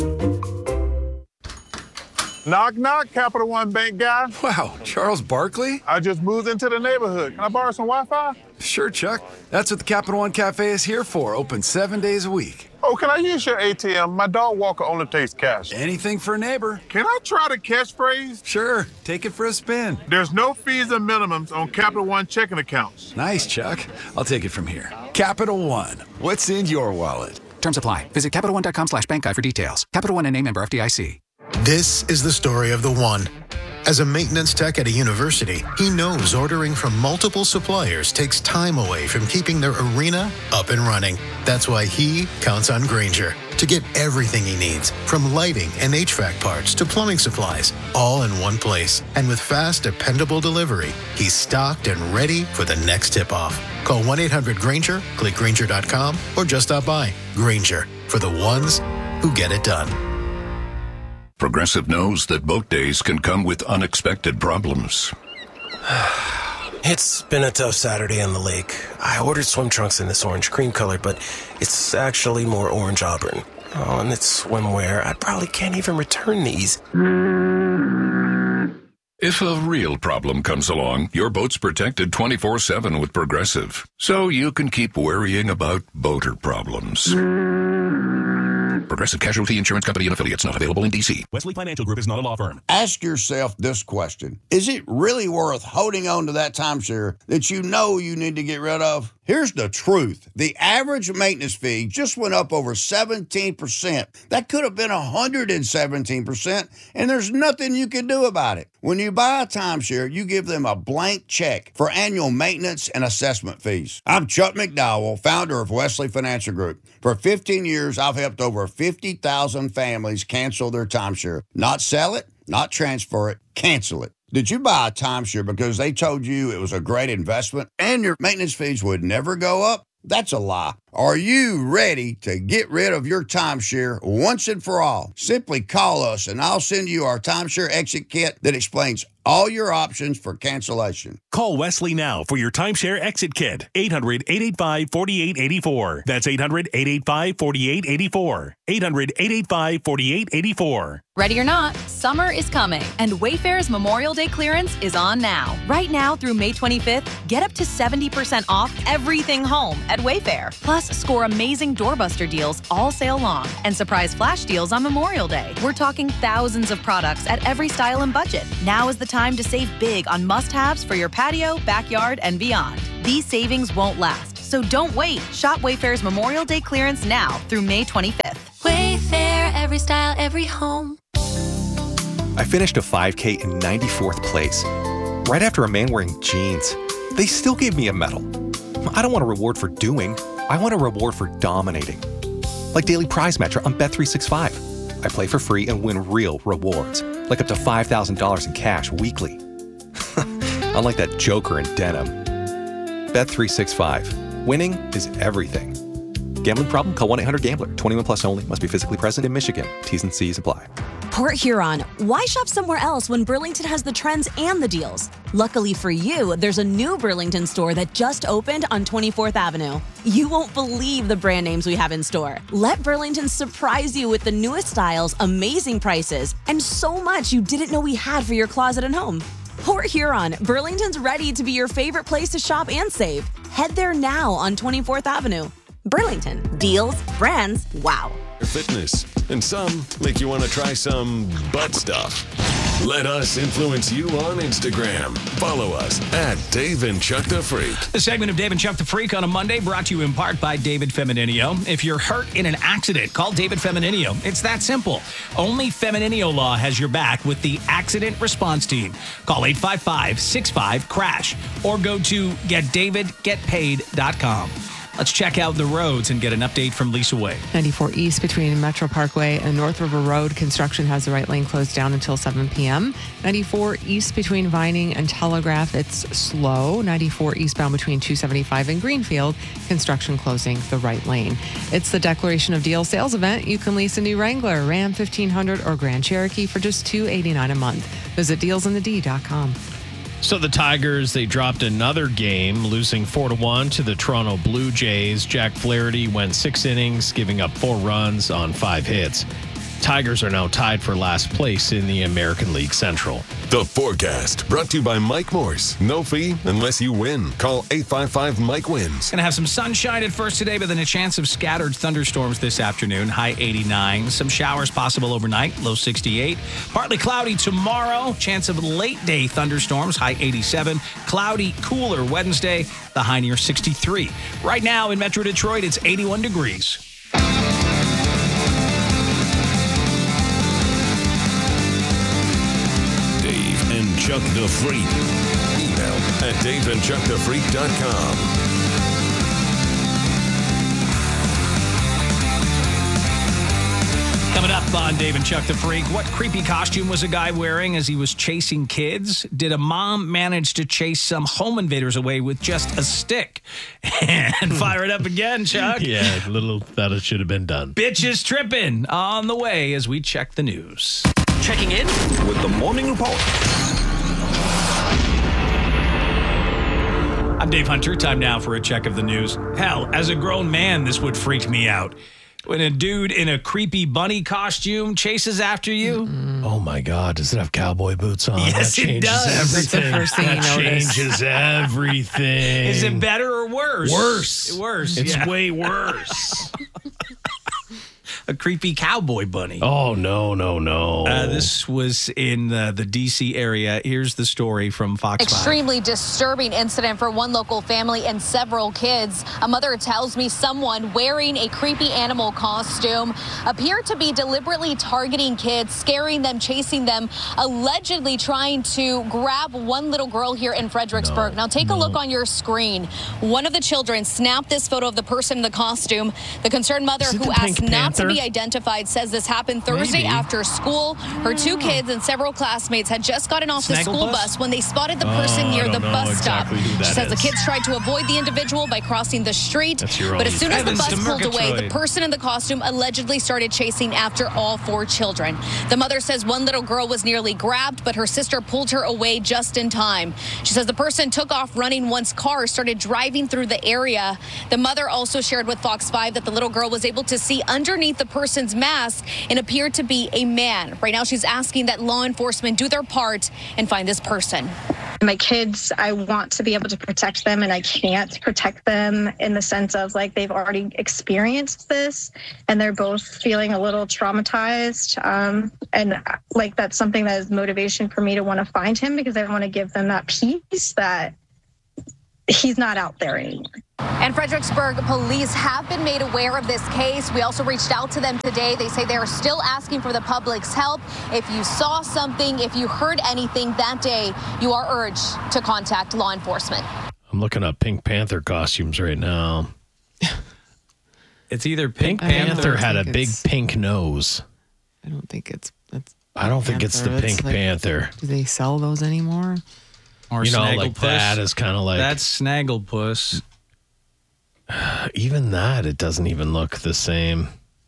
Knock, knock, Capital One Bank guy. Wow, Charles Barkley? I just moved into the neighborhood. Can I borrow some Wi-Fi? Sure, Chuck. That's what the Capital One Cafe is here for, open seven days a week. Oh, can I use your A T M? My dog walker only takes cash. Anything for a neighbor. Can I try the catchphrase? Sure, take it for a spin. There's no fees and minimums on Capital One checking accounts. Nice, Chuck. I'll take it from here. Capital One, what's in your wallet? Terms apply. Visit Capital One dot com slash bank guide for details. Capital One and name member F D I C. This is the story of the one. As a maintenance tech at a university, he knows ordering from multiple suppliers takes time away from keeping their arena up and running. That's why he counts on Grainger to get everything he needs, from lighting and H V A C parts to plumbing supplies, all in one place. And with fast, dependable delivery, he's stocked and ready for the next tip-off. Call one eight hundred Grainger, click Grainger dot com, or just stop by. Grainger, for the ones who get it done. Progressive knows that boat days can come with unexpected problems. It's been a tough Saturday on the lake. I ordered swim trunks in this orange cream color, but it's actually more orange auburn. Oh, and it's swimwear. I probably can't even return these. If a real problem comes along, your boat's protected twenty-four seven with Progressive, so you can keep worrying about boater problems. Progressive Casualty Insurance Company and Affiliates, not available in D C. Wesley Financial Group is not a law firm. Ask yourself this question. Is it really worth holding on to that timeshare that you know you need to get rid of? Here's the truth. The average maintenance fee just went up over seventeen percent. That could have been one hundred seventeen percent, and there's nothing you can do about it. When you buy a timeshare, you give them a blank check for annual maintenance and assessment fees. I'm Chuck McDowell, founder of Wesley Financial Group. For fifteen years, I've helped over fifty thousand families cancel their timeshare. Not sell it, not transfer it, cancel it. Did you buy a timeshare because they told you it was a great investment and your maintenance fees would never go up? That's a lie. Are you ready to get rid of your timeshare once and for all? Simply call us and I'll send you our timeshare exit kit that explains all your options for cancellation. Call Wesley now for your timeshare exit kit. eight hundred, eight eight five, four eight eight four. That's eight hundred, eight eight five, four eight eight four. eight hundred, eight eight five, four eight eight four. Ready or not, summer is coming, and Wayfair's Memorial Day clearance is on now. Right now through May twenty-fifth, get up to seventy percent off everything home at Wayfair. Plus, score amazing doorbuster deals all sale long and surprise flash deals on Memorial Day. We're talking thousands of products at every style and budget. Now is the time to save big on must-haves for your patio, backyard, and beyond. These savings won't last, so don't wait. Shop Wayfair's Memorial Day clearance now through May twenty-fifth. Wayfair, every style, every home. I finished a five K in ninety-fourth place, right after a man wearing jeans. They still gave me a medal. I don't want a reward for doing. I want a reward for dominating. Like Daily Prize Matcher on Bet three sixty-five. I play for free and win real rewards, like up to five thousand dollars in cash weekly. Unlike that joker in denim. Bet three sixty-five. Winning is everything. Gambling problem? Call one eight hundred gambler. twenty-one plus only. Must be physically present in Michigan. T's and C's apply. Port Huron. Why shop somewhere else when Burlington has the trends and the deals? Luckily for you, there's a new Burlington store that just opened on twenty-fourth Avenue. You won't believe the brand names we have in store. Let Burlington surprise you with the newest styles, amazing prices, and so much you didn't know we had for your closet and home. Port Huron, Burlington's ready to be your favorite place to shop and save. Head there now on twenty-fourth Avenue. Burlington. Deals, brands, wow. Fitness, and some make you want to try some butt stuff. Let us influence you on Instagram. Follow us at Dave and Chuck the Freak. The segment of Dave and Chuck the Freak on a Monday brought to you in part by David Femininio. If you're hurt in an accident, call David Femininio. It's that simple. Only Femininio Law has your back with the Accident Response Team. Call eight five five, six five, crash or go to get david get paid dot com. Let's check out the roads and get an update from Lisa Way. ninety-four East between Metro Parkway and North River Road. Construction has the right lane closed down until seven p.m. ninety-four East between Vining and Telegraph. It's slow. ninety-four eastbound between two seventy-five and Greenfield. Construction closing the right lane. It's the Declaration of Deal sales event. You can lease a new Wrangler, Ram fifteen hundred, or Grand Cherokee for just two hundred eighty-nine dollars a month. Visit deals in the d dot com. So the Tigers, they dropped another game, losing four to one to the Toronto Blue Jays. Jack Flaherty went six innings, giving up four runs on five hits. Tigers are now tied for last place in the American League Central. The forecast brought to you by Mike Morse. No fee unless you win. Call eight five five, Mike wins. Gonna have some sunshine at first today, but then a chance of scattered thunderstorms this afternoon. High eighty-nine. Some showers possible overnight. Low sixty-eight. Partly cloudy tomorrow. Chance of late day thunderstorms. High eighty-seven. Cloudy, cooler Wednesday. The high near sixty-three. Right now in Metro Detroit, it's eighty-one degrees. Chuck the Freak. Email at dave and chuck the freak dot com. Coming up on Dave and Chuck the Freak, what creepy costume was a guy wearing as he was chasing kids? Did a mom manage to chase some home invaders away with just a stick? And fire it up again, Chuck. Yeah, a little thought it should have been done. Bitches tripping on the way as we check the news. Checking in with the Morning Report. I'm Dave Hunter. Time now for a check of the news. Hell, as a grown man, this would freak me out. When a dude in a creepy bunny costume chases after you. Mm-hmm. Oh, my God. Does it have cowboy boots on? Yes, that it does. Everything. That's the first thing that you notice. changes everything. Is it better or worse? Worse. Worse. It's yeah. way worse. A creepy cowboy bunny. Oh, no, no, no. Uh, this was in uh, the D C area. Here's the story from Fox Extremely five. disturbing incident for one local family and several kids. A mother tells me someone wearing a creepy animal costume appeared to be deliberately targeting kids, scaring them, chasing them, allegedly trying to grab one little girl here in Fredericksburg. No, now take no. a look on your screen. One of the children snapped this photo of the person in the costume. The concerned mother who asked not to be be identified, says this happened Thursday Maybe. after school. Her two kids and several classmates had just gotten off the school Snagglepuss? bus when they spotted the Oh, person I near don't the know bus exactly stop. who that She says is. the kids tried to avoid the individual by crossing the street. That's your But own as soon as the Evans bus to pulled away, the Murgatroyd. person in the costume allegedly started chasing after all four children. The mother says one little girl was nearly grabbed, but her sister pulled her away just in time. She says the person took off running once cars started driving through the area. The mother also shared with Fox five that the little girl was able to see underneath the person's mask and appeared to be a man. Right now, she's asking that law enforcement do their part and find this person. My kids, I want to be able to protect them, and I can't protect them in the sense of like they've already experienced this and they're both feeling a little traumatized. Um, and like that's something that is motivation for me to want to find him, because I want to give them that peace that he's not out there anymore. And Fredericksburg police have been made aware of this case. We also reached out to them today. They say they are still asking for the public's help. If you saw something, if you heard anything that day, you are urged to contact law enforcement. I'm looking up Pink Panther costumes right now. It's either Pink, Pink Panther, Panther had a think big it's- pink nose. I don't think it's. it's I don't think it's the Panther. Pink like- Panther. Do they sell those anymore? Or You know, like Snagglepuss. that is kind of like That's Snagglepuss. even that. It doesn't even look the same.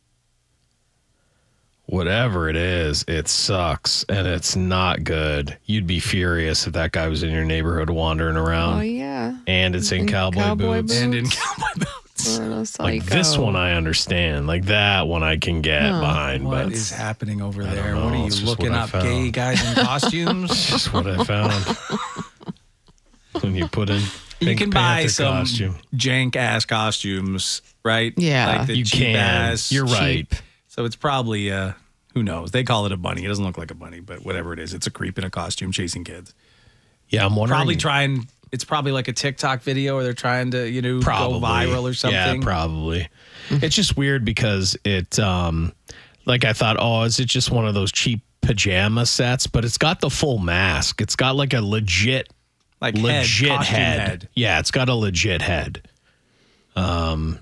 Whatever it is, it sucks and it's not good. You'd be furious if that guy was in your neighborhood wandering around. Oh yeah. And it's in In cowboy, cowboy boots. boots. And in cowboy boots. What a Like psycho. this one, I understand. Like that one, I can get Huh. behind. What but is happening over I don't there? know. What are It's you just looking what I up? found. Gay guys in costumes? It's just what I found. When you put in You Pink can buy Panther some costume. jank ass costumes, right? Yeah. like the You cheap can. ass. You're right. cheap. So it's probably uh, who knows? They call it a bunny. It doesn't look like a bunny, but whatever it is, it's a creep in a costume chasing kids. Yeah, I'm wondering. Probably trying. It's probably like a TikTok video, or they're trying to, you know, probably go viral or something. Yeah, probably. It's just weird because it, um, like I thought, oh, is it just one of those cheap pajama sets? But it's got the full mask. It's got like a legit, Like head, legit costume head. head. Yeah, it's got a legit head. Um,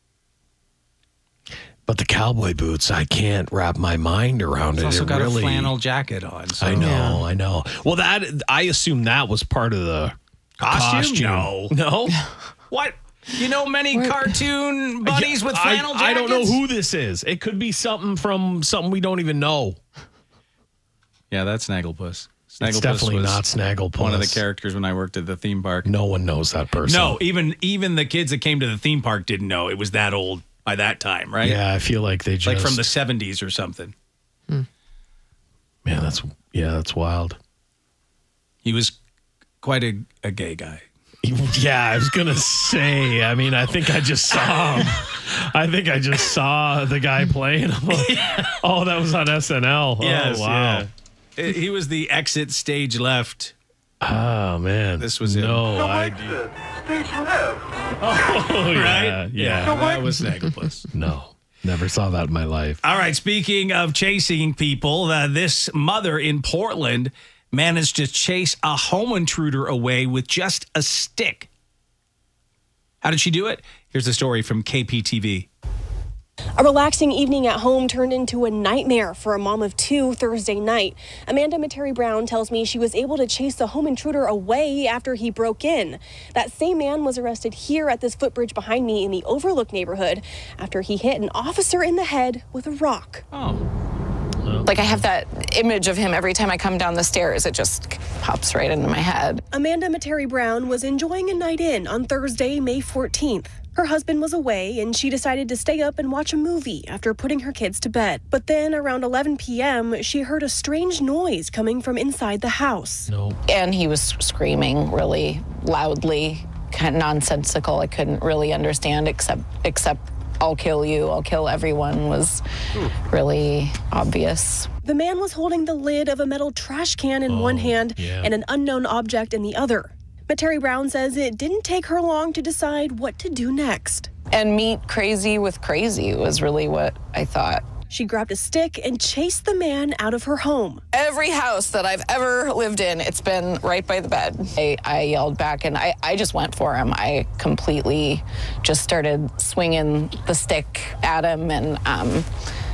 but the cowboy boots, I can't wrap my mind around It's it. also It got really, a flannel jacket on. So. I know, I know. Well, that I assume that was part of the Costume? costume. No. no. What? You know many cartoon bunnies Yeah, with I- flannel jackets? I don't know who this is. It could be something from something we don't even know. Yeah, that's Snagglepuss. Snagglepuss It's definitely was not Snagglepuss. one of the characters when I worked at the theme park. No one knows that person. No, even even the kids that came to the theme park didn't know it was that old by that time, right? Yeah, I feel like they just like from the seventies or something. Man, that's yeah, that's wild. He was quite a, a gay guy. Yeah, I was gonna say. I mean, I think I just saw him. I think I just saw the guy playing. I'm like, oh, that was on S N L. Yes, oh, wow. yeah. It- He was the exit stage left. Oh man, This was it. no idea. Oh yeah, Right? yeah. that was Snagglepuss. No, never saw that in my life. All right, speaking of chasing people, uh, this mother in Portland managed to chase a home intruder away with just a stick. How did she do it? Here's the story from K P T V. A relaxing evening at home turned into a nightmare for a mom of two Thursday night. Amanda Materi Brown tells me she was able to chase the home intruder away after he broke in. That same man was arrested here at this footbridge behind me in the Overlook neighborhood after he hit an officer in the head with a rock. Oh. Like I have that image of him every time I come down the stairs. It just pops right into my head. Amanda Materi Brown was enjoying a night in on Thursday, May fourteenth. Her husband was away and she decided to stay up and watch a movie after putting her kids to bed. But then around eleven p.m., she heard a strange noise coming from inside the house. No. And he was screaming really loudly, kind of nonsensical. I couldn't really understand except except I'll kill you, I'll kill everyone was really obvious. The man was holding the lid of a metal trash can in one hand yeah. and an unknown object in the other. Materi Brown says it didn't take her long to decide what to do next. And meet crazy with crazy was really what I thought. She grabbed a stick and chased the man out of her home. Every house that I've ever lived in, it's been right by the bed. I, I yelled back and I, I just went for him. I completely just started swinging the stick at him and um,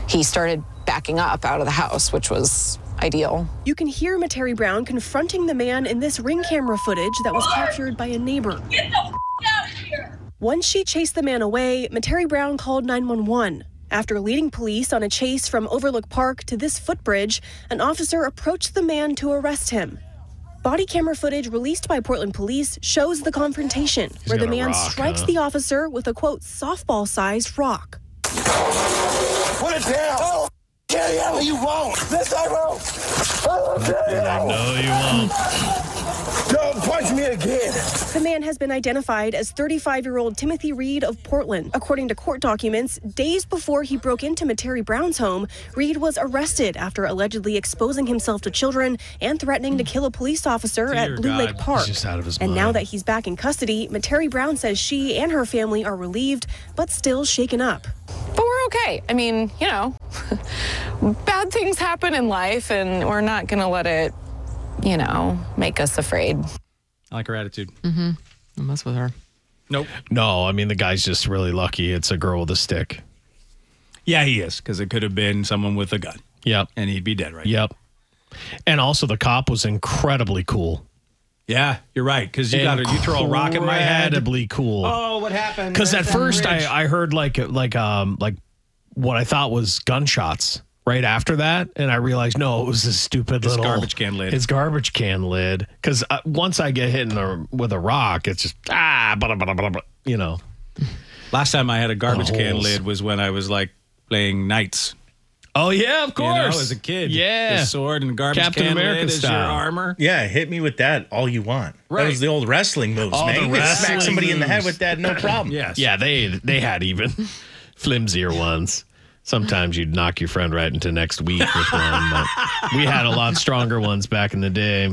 he started backing up out of the house, which was ideal. You can hear Materi Brown confronting the man in this Ring camera footage that was captured by a neighbor. Get the f- out of here! Once she chased the man away, Materi Brown called nine one one. After leading police on a chase from Overlook Park to this footbridge, an officer approached the man to arrest him. Body camera footage released by Portland police shows the confrontation, He's where the got a man rock, strikes huh? the officer with a, quote, softball-sized rock. Put it down! Oh, Kelly, you won't! This I won't! Oh, No, you won't. Don't punch me again! The man has been identified as thirty-five-year-old Timothy Reed of Portland. According to court documents, days before he broke into Materi Brown's home, Reed was arrested after allegedly exposing himself to children and threatening to kill a police officer Dear at Blue God, Lake Park. he's just out of his and mind. now that he's back in custody, Materi Brown says she and her family are relieved, but still shaken up. But we're okay. I mean, you know, bad things happen in life, and we're not going to let it, you know, make us afraid. I like her attitude. Mm-hmm. Don't mess with her. Nope. No, I mean, the guy's just really lucky. It's a girl with a stick. Yeah, he is, because it could have been someone with a gun. Yep. And he'd be dead right Yep. And also, the cop was incredibly cool. Yeah, you're right, because you got you throw a rock at my head. Incredibly cool. Oh, what happened? Because at Where's that first bridge? I, I heard like like um like what I thought was gunshots right after that, and I realized no, it was this stupid His little garbage can lid. His garbage can lid. Because uh, once I get hit in the, with a rock, it's just ah, blah, blah, blah, blah, blah, you know. Last time I had a garbage Oh, can holes. lid was when I was like playing Knights. Oh yeah, of You know, course. as a kid. Yeah. The sword and garbage Captain can America lid is your style. armor. Yeah, hit me with that all you want. Right. That was the old wrestling moves, All man. the You could smack wrestling somebody in the head moves. with that, no problem. Yes. Yeah, they they had even flimsier ones. Sometimes you'd knock your friend right into next week with one. But we had a lot stronger ones back in the day.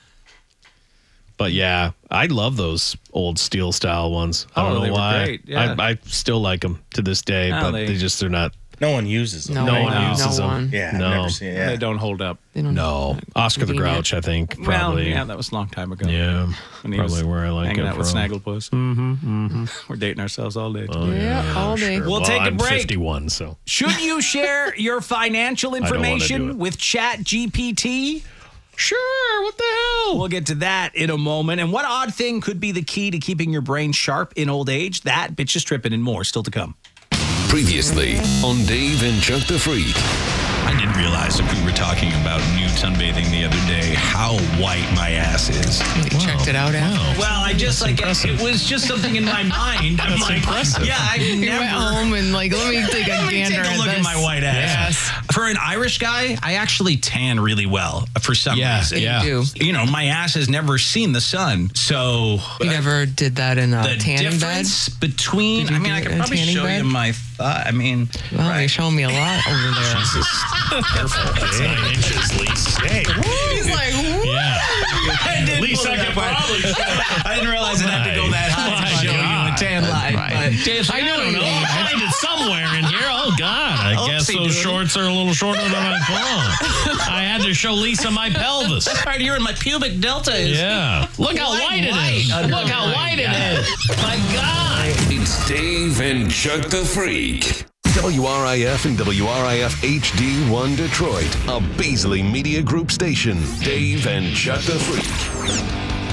But yeah, I love those old steel style ones. I Oh, don't know they were why. great, yeah. I, I still like them to this day, No, but they- they, just they're not. No one uses them. No, No one, one no uses them. one. Yeah, I've No. never seen it. Yeah. They don't hold up. They don't No, Oscar the Redeem it. Grouch, I think Well, probably. yeah, that was a long time ago. Yeah, When he probably was where I like hanging it out with from. Snagglepuss. Mm-hmm, mm-hmm. We're dating ourselves all day. Oh, Yeah, all day. sure. We'll take a I'm break. fifty-one, so Should you share your financial don't wanna do information it. with Chat G P T? sure. What the hell? We'll get to that in a moment. And what odd thing could be the key to keeping your brain sharp in old age? That, bitches tripping, and more still to come. Previously on Dave and Chuck the Freak. I didn't realize if we were talking about nude sunbathing the other day, how white my ass is. You checked it out after. Well, I just like it, it was just something in my mind. I'm That's like, impressive. yeah, I've You never. went home and like, let me take a Let me gander take a at look this. at my white ass. For an Irish guy, I actually tan really well for some Yeah, reason. yeah. You do. You know, my ass has never seen the sun, so You never did that in a the tanning bed? difference between. Did you I mean, do I it could in a probably tanning show bed? you my thought. I mean, Well, you're showing me a lot over there. careful. That's nine inches, Lisa. Hey. He's like, what? Yeah. I did Lisa, pull I that could part. probably- I didn't realize it had to go that high My to show you a God. tan line. Right. But Dave's like, I, I know don't you know. mean. I'll find it somewhere in here. Oh, God. I Oopsie guess those doodle. shorts are a little shorter than I thought. I had to show Lisa my pelvis. that's right here in my pubic delta is. Yeah. Look how White, white it white. is. Oh, Look how my white God. it is. My God. It's Dave and Chuck the Freak. W R I F and W R I F H D one Detroit, a Beasley Media Group station. Dave and Chuck the Freak.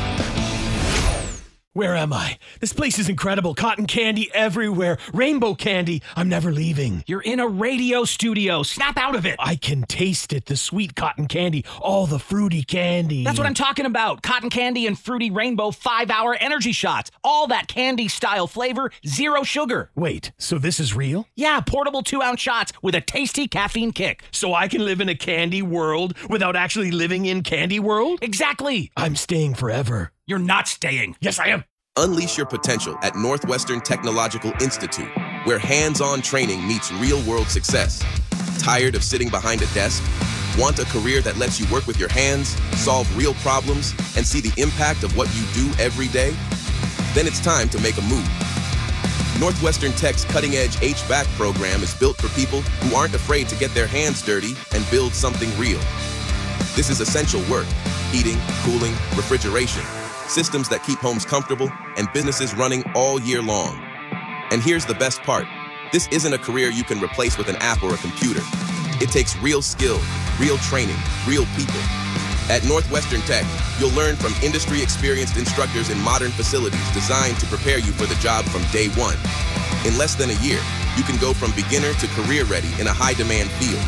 Where am I? This place is incredible. Cotton candy everywhere. Rainbow candy. I'm never leaving. You're in a radio studio. Snap out of it. I can taste it. The sweet cotton candy. All the fruity candy. That's what I'm talking about. Cotton candy and fruity rainbow five-hour energy shots. All that candy-style flavor, zero sugar. Wait, so this is real? Yeah, portable two-ounce shots with a tasty caffeine kick. So I can live in a candy world without actually living in Candy World? Exactly. I'm staying forever. You're not staying. Yes, I am. Unleash your potential at Northwestern Technological Institute, where hands-on training meets real-world success. Tired of sitting behind a desk? Want a career that lets you work with your hands, solve real problems, and see the impact of what you do every day? Then it's time to make a move. Northwestern Tech's cutting-edge H V A C program is built for people who aren't afraid to get their hands dirty and build something real. This is essential work: heating, cooling, refrigeration, systems that keep homes comfortable and businesses running all year long. And here's the best part: This isn't a career you can replace with an app or a computer. It takes real skill, real training, real people. At Northwestern Tech, you'll learn from industry-experienced instructors in modern facilities designed to prepare you for the job from day one. In less than a year, you can go from beginner to career ready in a high-demand field.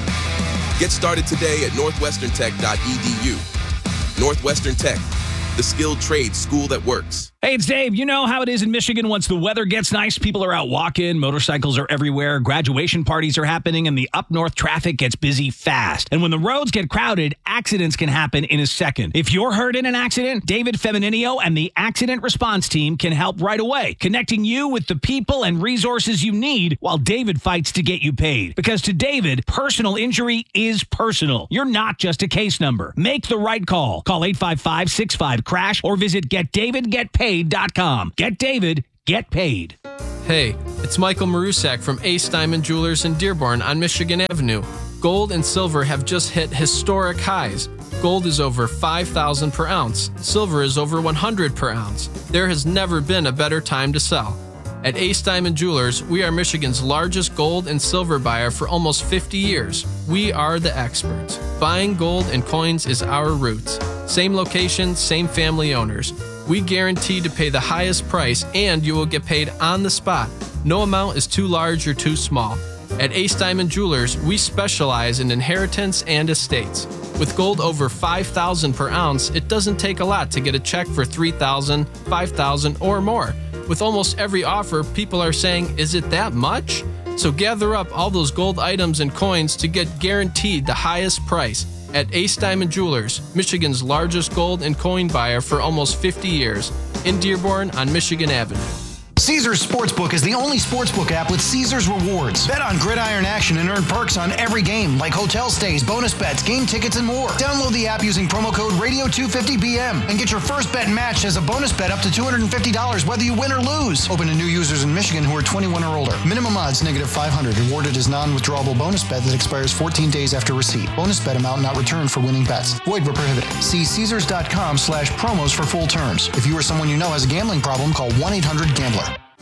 Get started today at northwestern tech dot e d u. Northwestern Tech, the skilled trade school that works. Hey, it's Dave. You know how it is in Michigan. Once the weather gets nice, people are out walking, motorcycles are everywhere, graduation parties are happening, and the up north traffic gets busy fast. And when the roads get crowded, accidents can happen in a second. If you're hurt in an accident, David Femininio and the Accident Response Team can help right away, connecting you with the people and resources you need while David fights to get you paid. Because to David, personal injury is personal. You're not just a case number. Make the right call. Call eight five five, six five, crash or visit get david get paid dot com. Get David, get paid. Hey, it's Michael Marusak from Ace Diamond Jewelers in Dearborn on Michigan Avenue. Gold and silver have just hit historic highs. Gold is over five thousand per ounce. Silver is over one hundred per ounce. There has never been a better time to sell. At Ace Diamond Jewelers, we are Michigan's largest gold and silver buyer for almost fifty years. We are the experts. Buying gold and coins is our roots. Same location, same family owners. We guarantee to pay the highest price and you will get paid on the spot. No amount is too large or too small. At Ace Diamond Jewelers, we specialize in inheritance and estates. With gold over five thousand per ounce, it doesn't take a lot to get a check for three thousand, five thousand, or more. With almost every offer, people are saying, is it that much? So gather up all those gold items and coins to get guaranteed the highest price. At Ace Diamond Jewelers, Michigan's largest gold and coin buyer for almost fifty years, in Dearborn on Michigan Avenue. Caesars Sportsbook is the only sportsbook app with Caesars rewards. Bet on gridiron action and earn perks on every game, like hotel stays, bonus bets, game tickets, and more. Download the app using promo code radio two fifty B M and get your first bet matched as a bonus bet up to two hundred fifty dollars whether you win or lose. Open to new users in Michigan who are twenty-one or older. Minimum odds negative five hundred. Rewarded as non-withdrawable bonus bet that expires fourteen days after receipt. Bonus bet amount not returned for winning bets. Void where prohibited. See Caesars.com slash promos for full terms. If you or someone you know has a gambling problem, call one eight hundred gambler.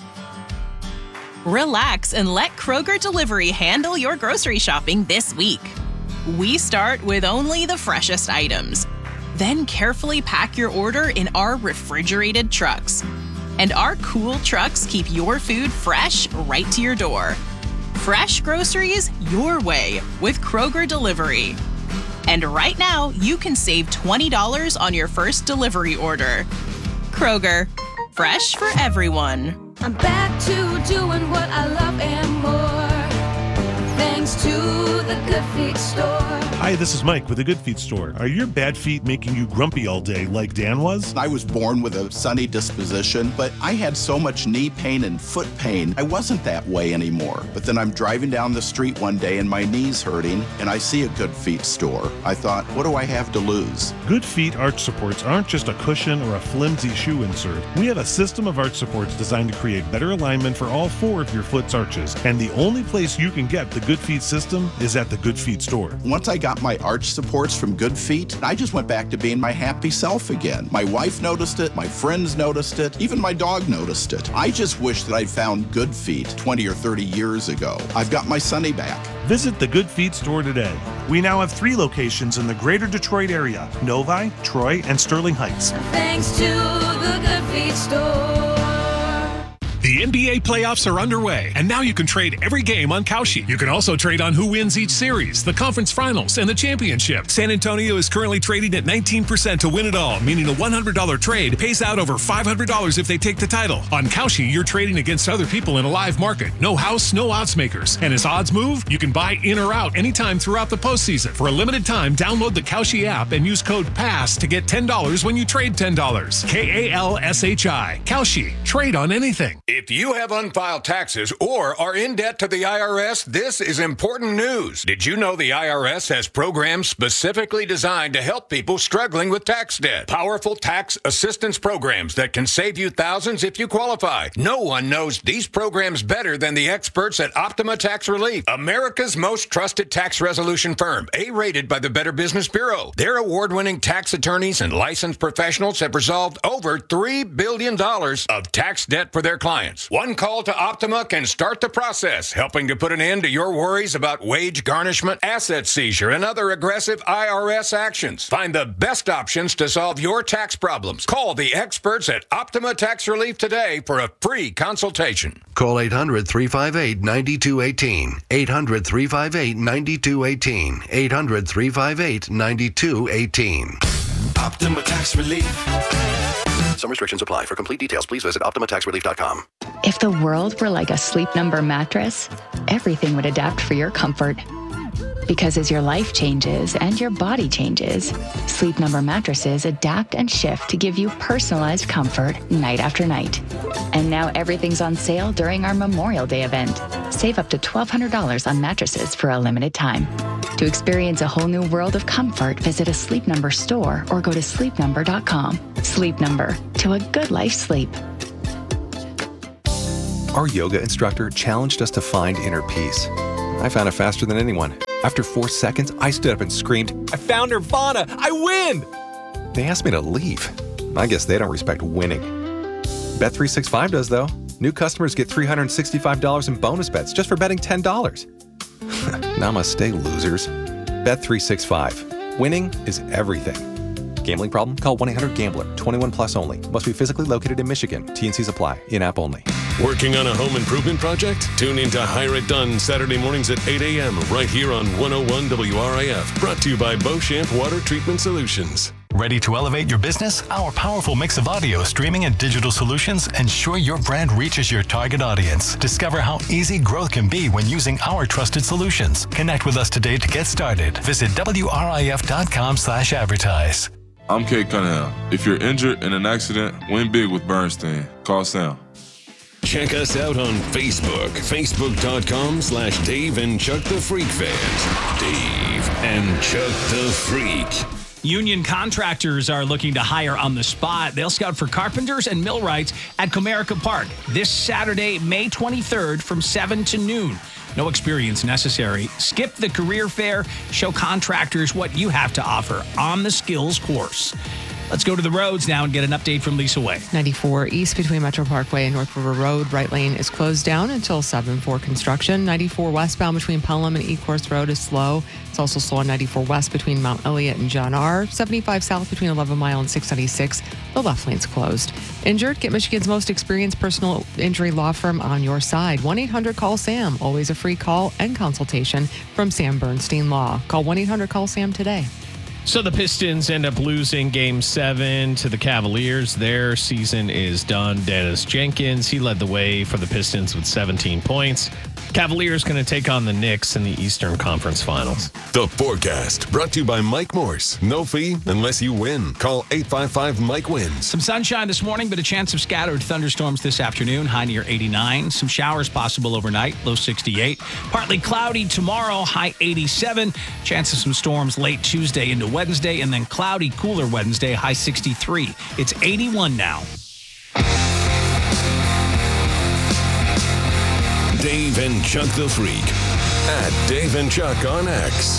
Relax and let Kroger Delivery handle your grocery shopping this week. We start with only the freshest items, then carefully pack your order in our refrigerated trucks. And our cool trucks keep your food fresh right to your door. Fresh groceries your way with Kroger Delivery. And right now, you can save twenty dollars on your first delivery order. Kroger, fresh for everyone. I'm back to doing what I love and more. Thanks to the Good Feet store. Hi, this is Mike with the Good Feet store. Are your bad feet making you grumpy all day like Dan was? I was born with a sunny disposition, but I had so much knee pain and foot pain, I wasn't that way anymore. But then I'm driving down the street one day and my knee's hurting, and I see a Good Feet store. I thought, what do I have to lose? Good Feet arch supports aren't just a cushion or a flimsy shoe insert. We have a system of arch supports designed to create better alignment for all four of your foot's arches. And the only place you can get the Good Feet system is at the Good Feet store. Once I got my arch supports from Good Feet, I just went back to being my happy self again. My wife noticed it, my friends noticed it, even my dog noticed it. I just wish that I'd found Good Feet twenty or thirty years ago. I've got my Sunny back. Visit the Good Feet store today. We now have three locations in the greater Detroit area: Novi, Troy, and Sterling Heights. Thanks to the Good Feet store. The N B A playoffs are underway, and now you can trade every game on Kalshi. You can also trade on who wins each series, the conference finals, and the championship. San Antonio is currently trading at nineteen percent to win it all, meaning a one hundred dollars trade pays out over five hundred dollars if they take the title. On Kalshi, you're trading against other people in a live market. No house, no odds makers. And as odds move, you can buy in or out anytime throughout the postseason. For a limited time, download the Kalshi app and use code PASS to get ten dollars when you trade ten dollars. K A L S H I. Kalshi. Trade on anything. If you have unfiled taxes or are in debt to the I R S, this is important news. Did you know the I R S has programs specifically designed to help people struggling with tax debt? Powerful tax assistance programs that can save you thousands if you qualify. No one knows these programs better than the experts at Optima Tax Relief, America's most trusted tax resolution firm, A-rated by the Better Business Bureau. Their award-winning tax attorneys and licensed professionals have resolved over three billion dollars of tax debt for their clients. actions. One call to Optima can start the process, helping to put an end to your worries about wage garnishment, asset seizure, and other aggressive I R S actions. Find the best options to solve your tax problems. Call the experts at Optima Tax Relief today for a free consultation. Call eight hundred, three five eight, nine two one eight. eight hundred, three five eight, nine two one eight. eight hundred, three five eight, nine two one eight. Optima Tax Relief. Some restrictions apply. For complete details, please visit optima tax relief dot com. If the world were like a Sleep Number mattress, everything would adapt for your comfort. Because as your life changes and your body changes, Sleep Number mattresses adapt and shift to give you personalized comfort night after night. And now everything's on sale during our Memorial Day event. Save up to twelve hundred dollars on mattresses for a limited time. To experience a whole new world of comfort, visit a Sleep Number store or go to sleep number dot com. Sleep Number, to a good life sleep. Our yoga instructor challenged us to find inner peace. I found it faster than anyone. After four seconds, I stood up and screamed, "I found Nirvana! I win!" They asked me to leave. I guess they don't respect winning. Bet three sixty-five does, though. New customers get three hundred sixty-five dollars in bonus bets just for betting ten dollars. Namaste, losers. Bet three sixty-five. Winning is everything. Gambling problem? Call one eight hundred gambler. twenty-one plus only. Must be physically located in Michigan. T N Cs apply. In-app only. Working on a home improvement project? Tune in to Hire It Done Saturday mornings at eight a.m. right here on one oh one W R I F. Brought to you by Beauchamp Water Treatment Solutions. Ready to elevate your business? Our powerful mix of audio, streaming, and digital solutions ensure your brand reaches your target audience. Discover how easy growth can be when using our trusted solutions. Connect with us today to get started. Visit W R I F dot com slash advertise. I'm Kate Cunningham. If you're injured in an accident, win big with Bernstein. Call Sam. Check us out on Facebook. Facebook.com slash Dave and Chuck the Freak fans. Dave and Chuck the Freak. Union contractors are looking to hire on the spot. They'll scout for carpenters and millwrights at Comerica Park this Saturday, May twenty-third from seven to noon. No experience necessary. Skip the career fair. Show contractors what you have to offer on the skills course. Let's go to the roads now and get an update from Lisa Way. ninety-four east between Metro Parkway and North River Road. Right lane is closed down until seven for construction. ninety-four westbound between Pelham and Ecorse Road is slow. It's also slow on ninety-four west between Mount Elliott and John R. seventy-five south between eleven mile and six ninety-six. The left lane's closed. Injured? Get Michigan's most experienced personal injury law firm on your side. one eight hundred call SAM. Always a free call and consultation from Sam Bernstein Law. Call one eight hundred call SAM today. So the Pistons end up losing game seven to the Cavaliers. Their season is done. Dennis Jenkins, he led the way for the Pistons with seventeen points. Cavaliers going to take on the Knicks in the Eastern Conference Finals. The forecast brought to you by Mike Morse. No fee unless you win. Call eight five five Mike wins. Some sunshine this morning, but a chance of scattered thunderstorms this afternoon. High near eighty-nine. Some showers possible overnight. Low sixty-eight. Partly cloudy tomorrow. High eighty-seven. Chance of some storms late Tuesday into Wednesday, and then cloudy, cooler Wednesday. High sixty-three. It's eighty-one now. Dave and Chuck the Freak at Dave and Chuck on X.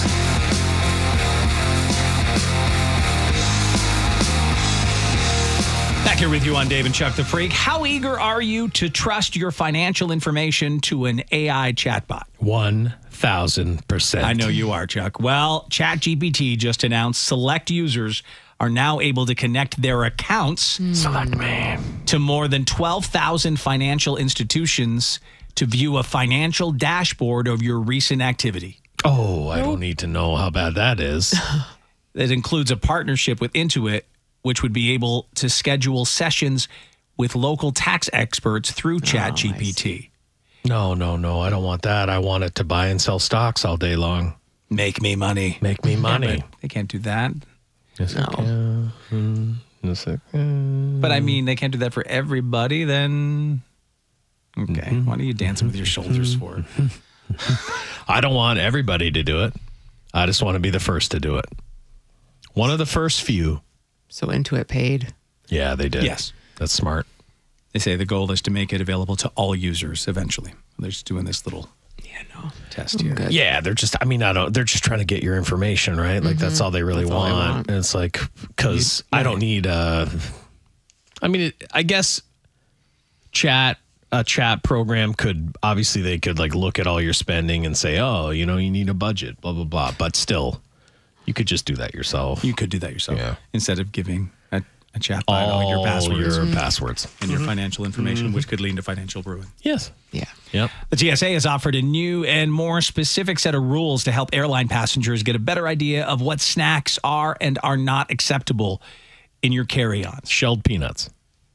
Back here with you on Dave and Chuck the Freak. How eager are you to trust your financial information to an A I chatbot? one thousand percent. I know you are, Chuck. Well, ChatGPT just announced select users are now able to connect their accounts Select me. to more than twelve thousand financial institutions to view a financial dashboard of your recent activity. Oh, I don't need to know how bad that is. That includes a partnership with Intuit, which would be able to schedule sessions with local tax experts through ChatGPT. No, no, no. I don't want that. I want it to buy and sell stocks all day long. Make me money. Make me money. Yeah, but they can't do that. Yes, no. it can. Mm, yes, it can. But I mean, they can't do that for everybody, then... Okay, mm-hmm. What are you dancing with your shoulders for? I don't want everybody to do it. I just want to be the first to do it. One of the first few. So Intuit paid. Yeah, they did. Yes. That's smart. They say the goal is to make it available to all users eventually. They're just doing this little yeah, no. test here. Good. Yeah, they're just, I mean, I don't, they're just trying to get your information, right? Like, mm-hmm. that's all they really that's want. All I want. And it's like, because I don't need, uh, I mean, it, I guess chat a chat program could, obviously they could like look at all your spending and say, oh, you know, you need a budget, blah, blah, blah. But still, you could just do that yourself. You could do that yourself. Yeah. Instead of giving a, a chatbot all, All your passwords. your Mm. passwords. And your Mhm. financial information, Mhm. which could lead to financial ruin. Yes. Yeah. Yep. The T S A has offered a new and more specific set of rules to help airline passengers get a better idea of what snacks are and are not acceptable in your carry-ons. Shelled peanuts.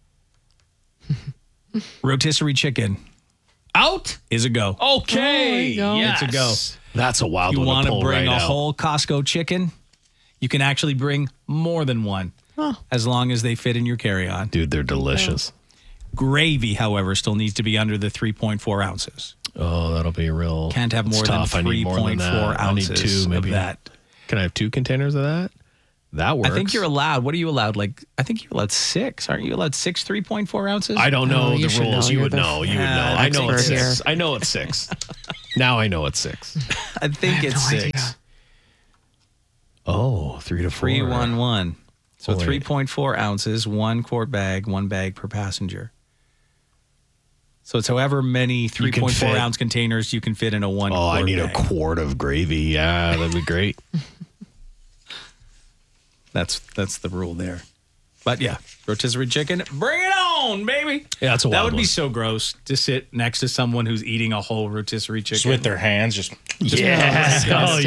Rotisserie chicken. Out is a go. Okay. Oh, yes. It's a go. That's a wild you one to want to pull bring right a out. whole Costco chicken? You can actually bring more than one, as long as they fit in your carry-on. Dude, they're delicious. Gravy, however, still needs to be under the three point four ounces. Oh, that'll be real. Can't have it's more tough. than I need more than three point four that. I need ounces two, maybe. of that. Can I have two containers of that? That works. I think you're allowed. What are you allowed? Like, I think you're allowed six. Aren't you allowed six three point four ounces? I don't know Oh, you the should rules. know. You You're would the know. You would know. Yeah, I know it's expert six. here. I know it's six. Now I know it's six. I think I have it's no six. idea. Oh, three to four. Three one one. So Oh, wait. three point four ounces, one quart bag, one bag per passenger. So it's however many three point four fit- ounce containers you can fit in a one. Oh, quart I need bag. a quart of gravy. Yeah, that'd be great. That's that's the rule there. But yeah, rotisserie chicken, bring it on, baby. Yeah, that's a That wild would be one. so gross to sit next to someone who's eating a whole rotisserie chicken Just with their hands, just Yes. Oh,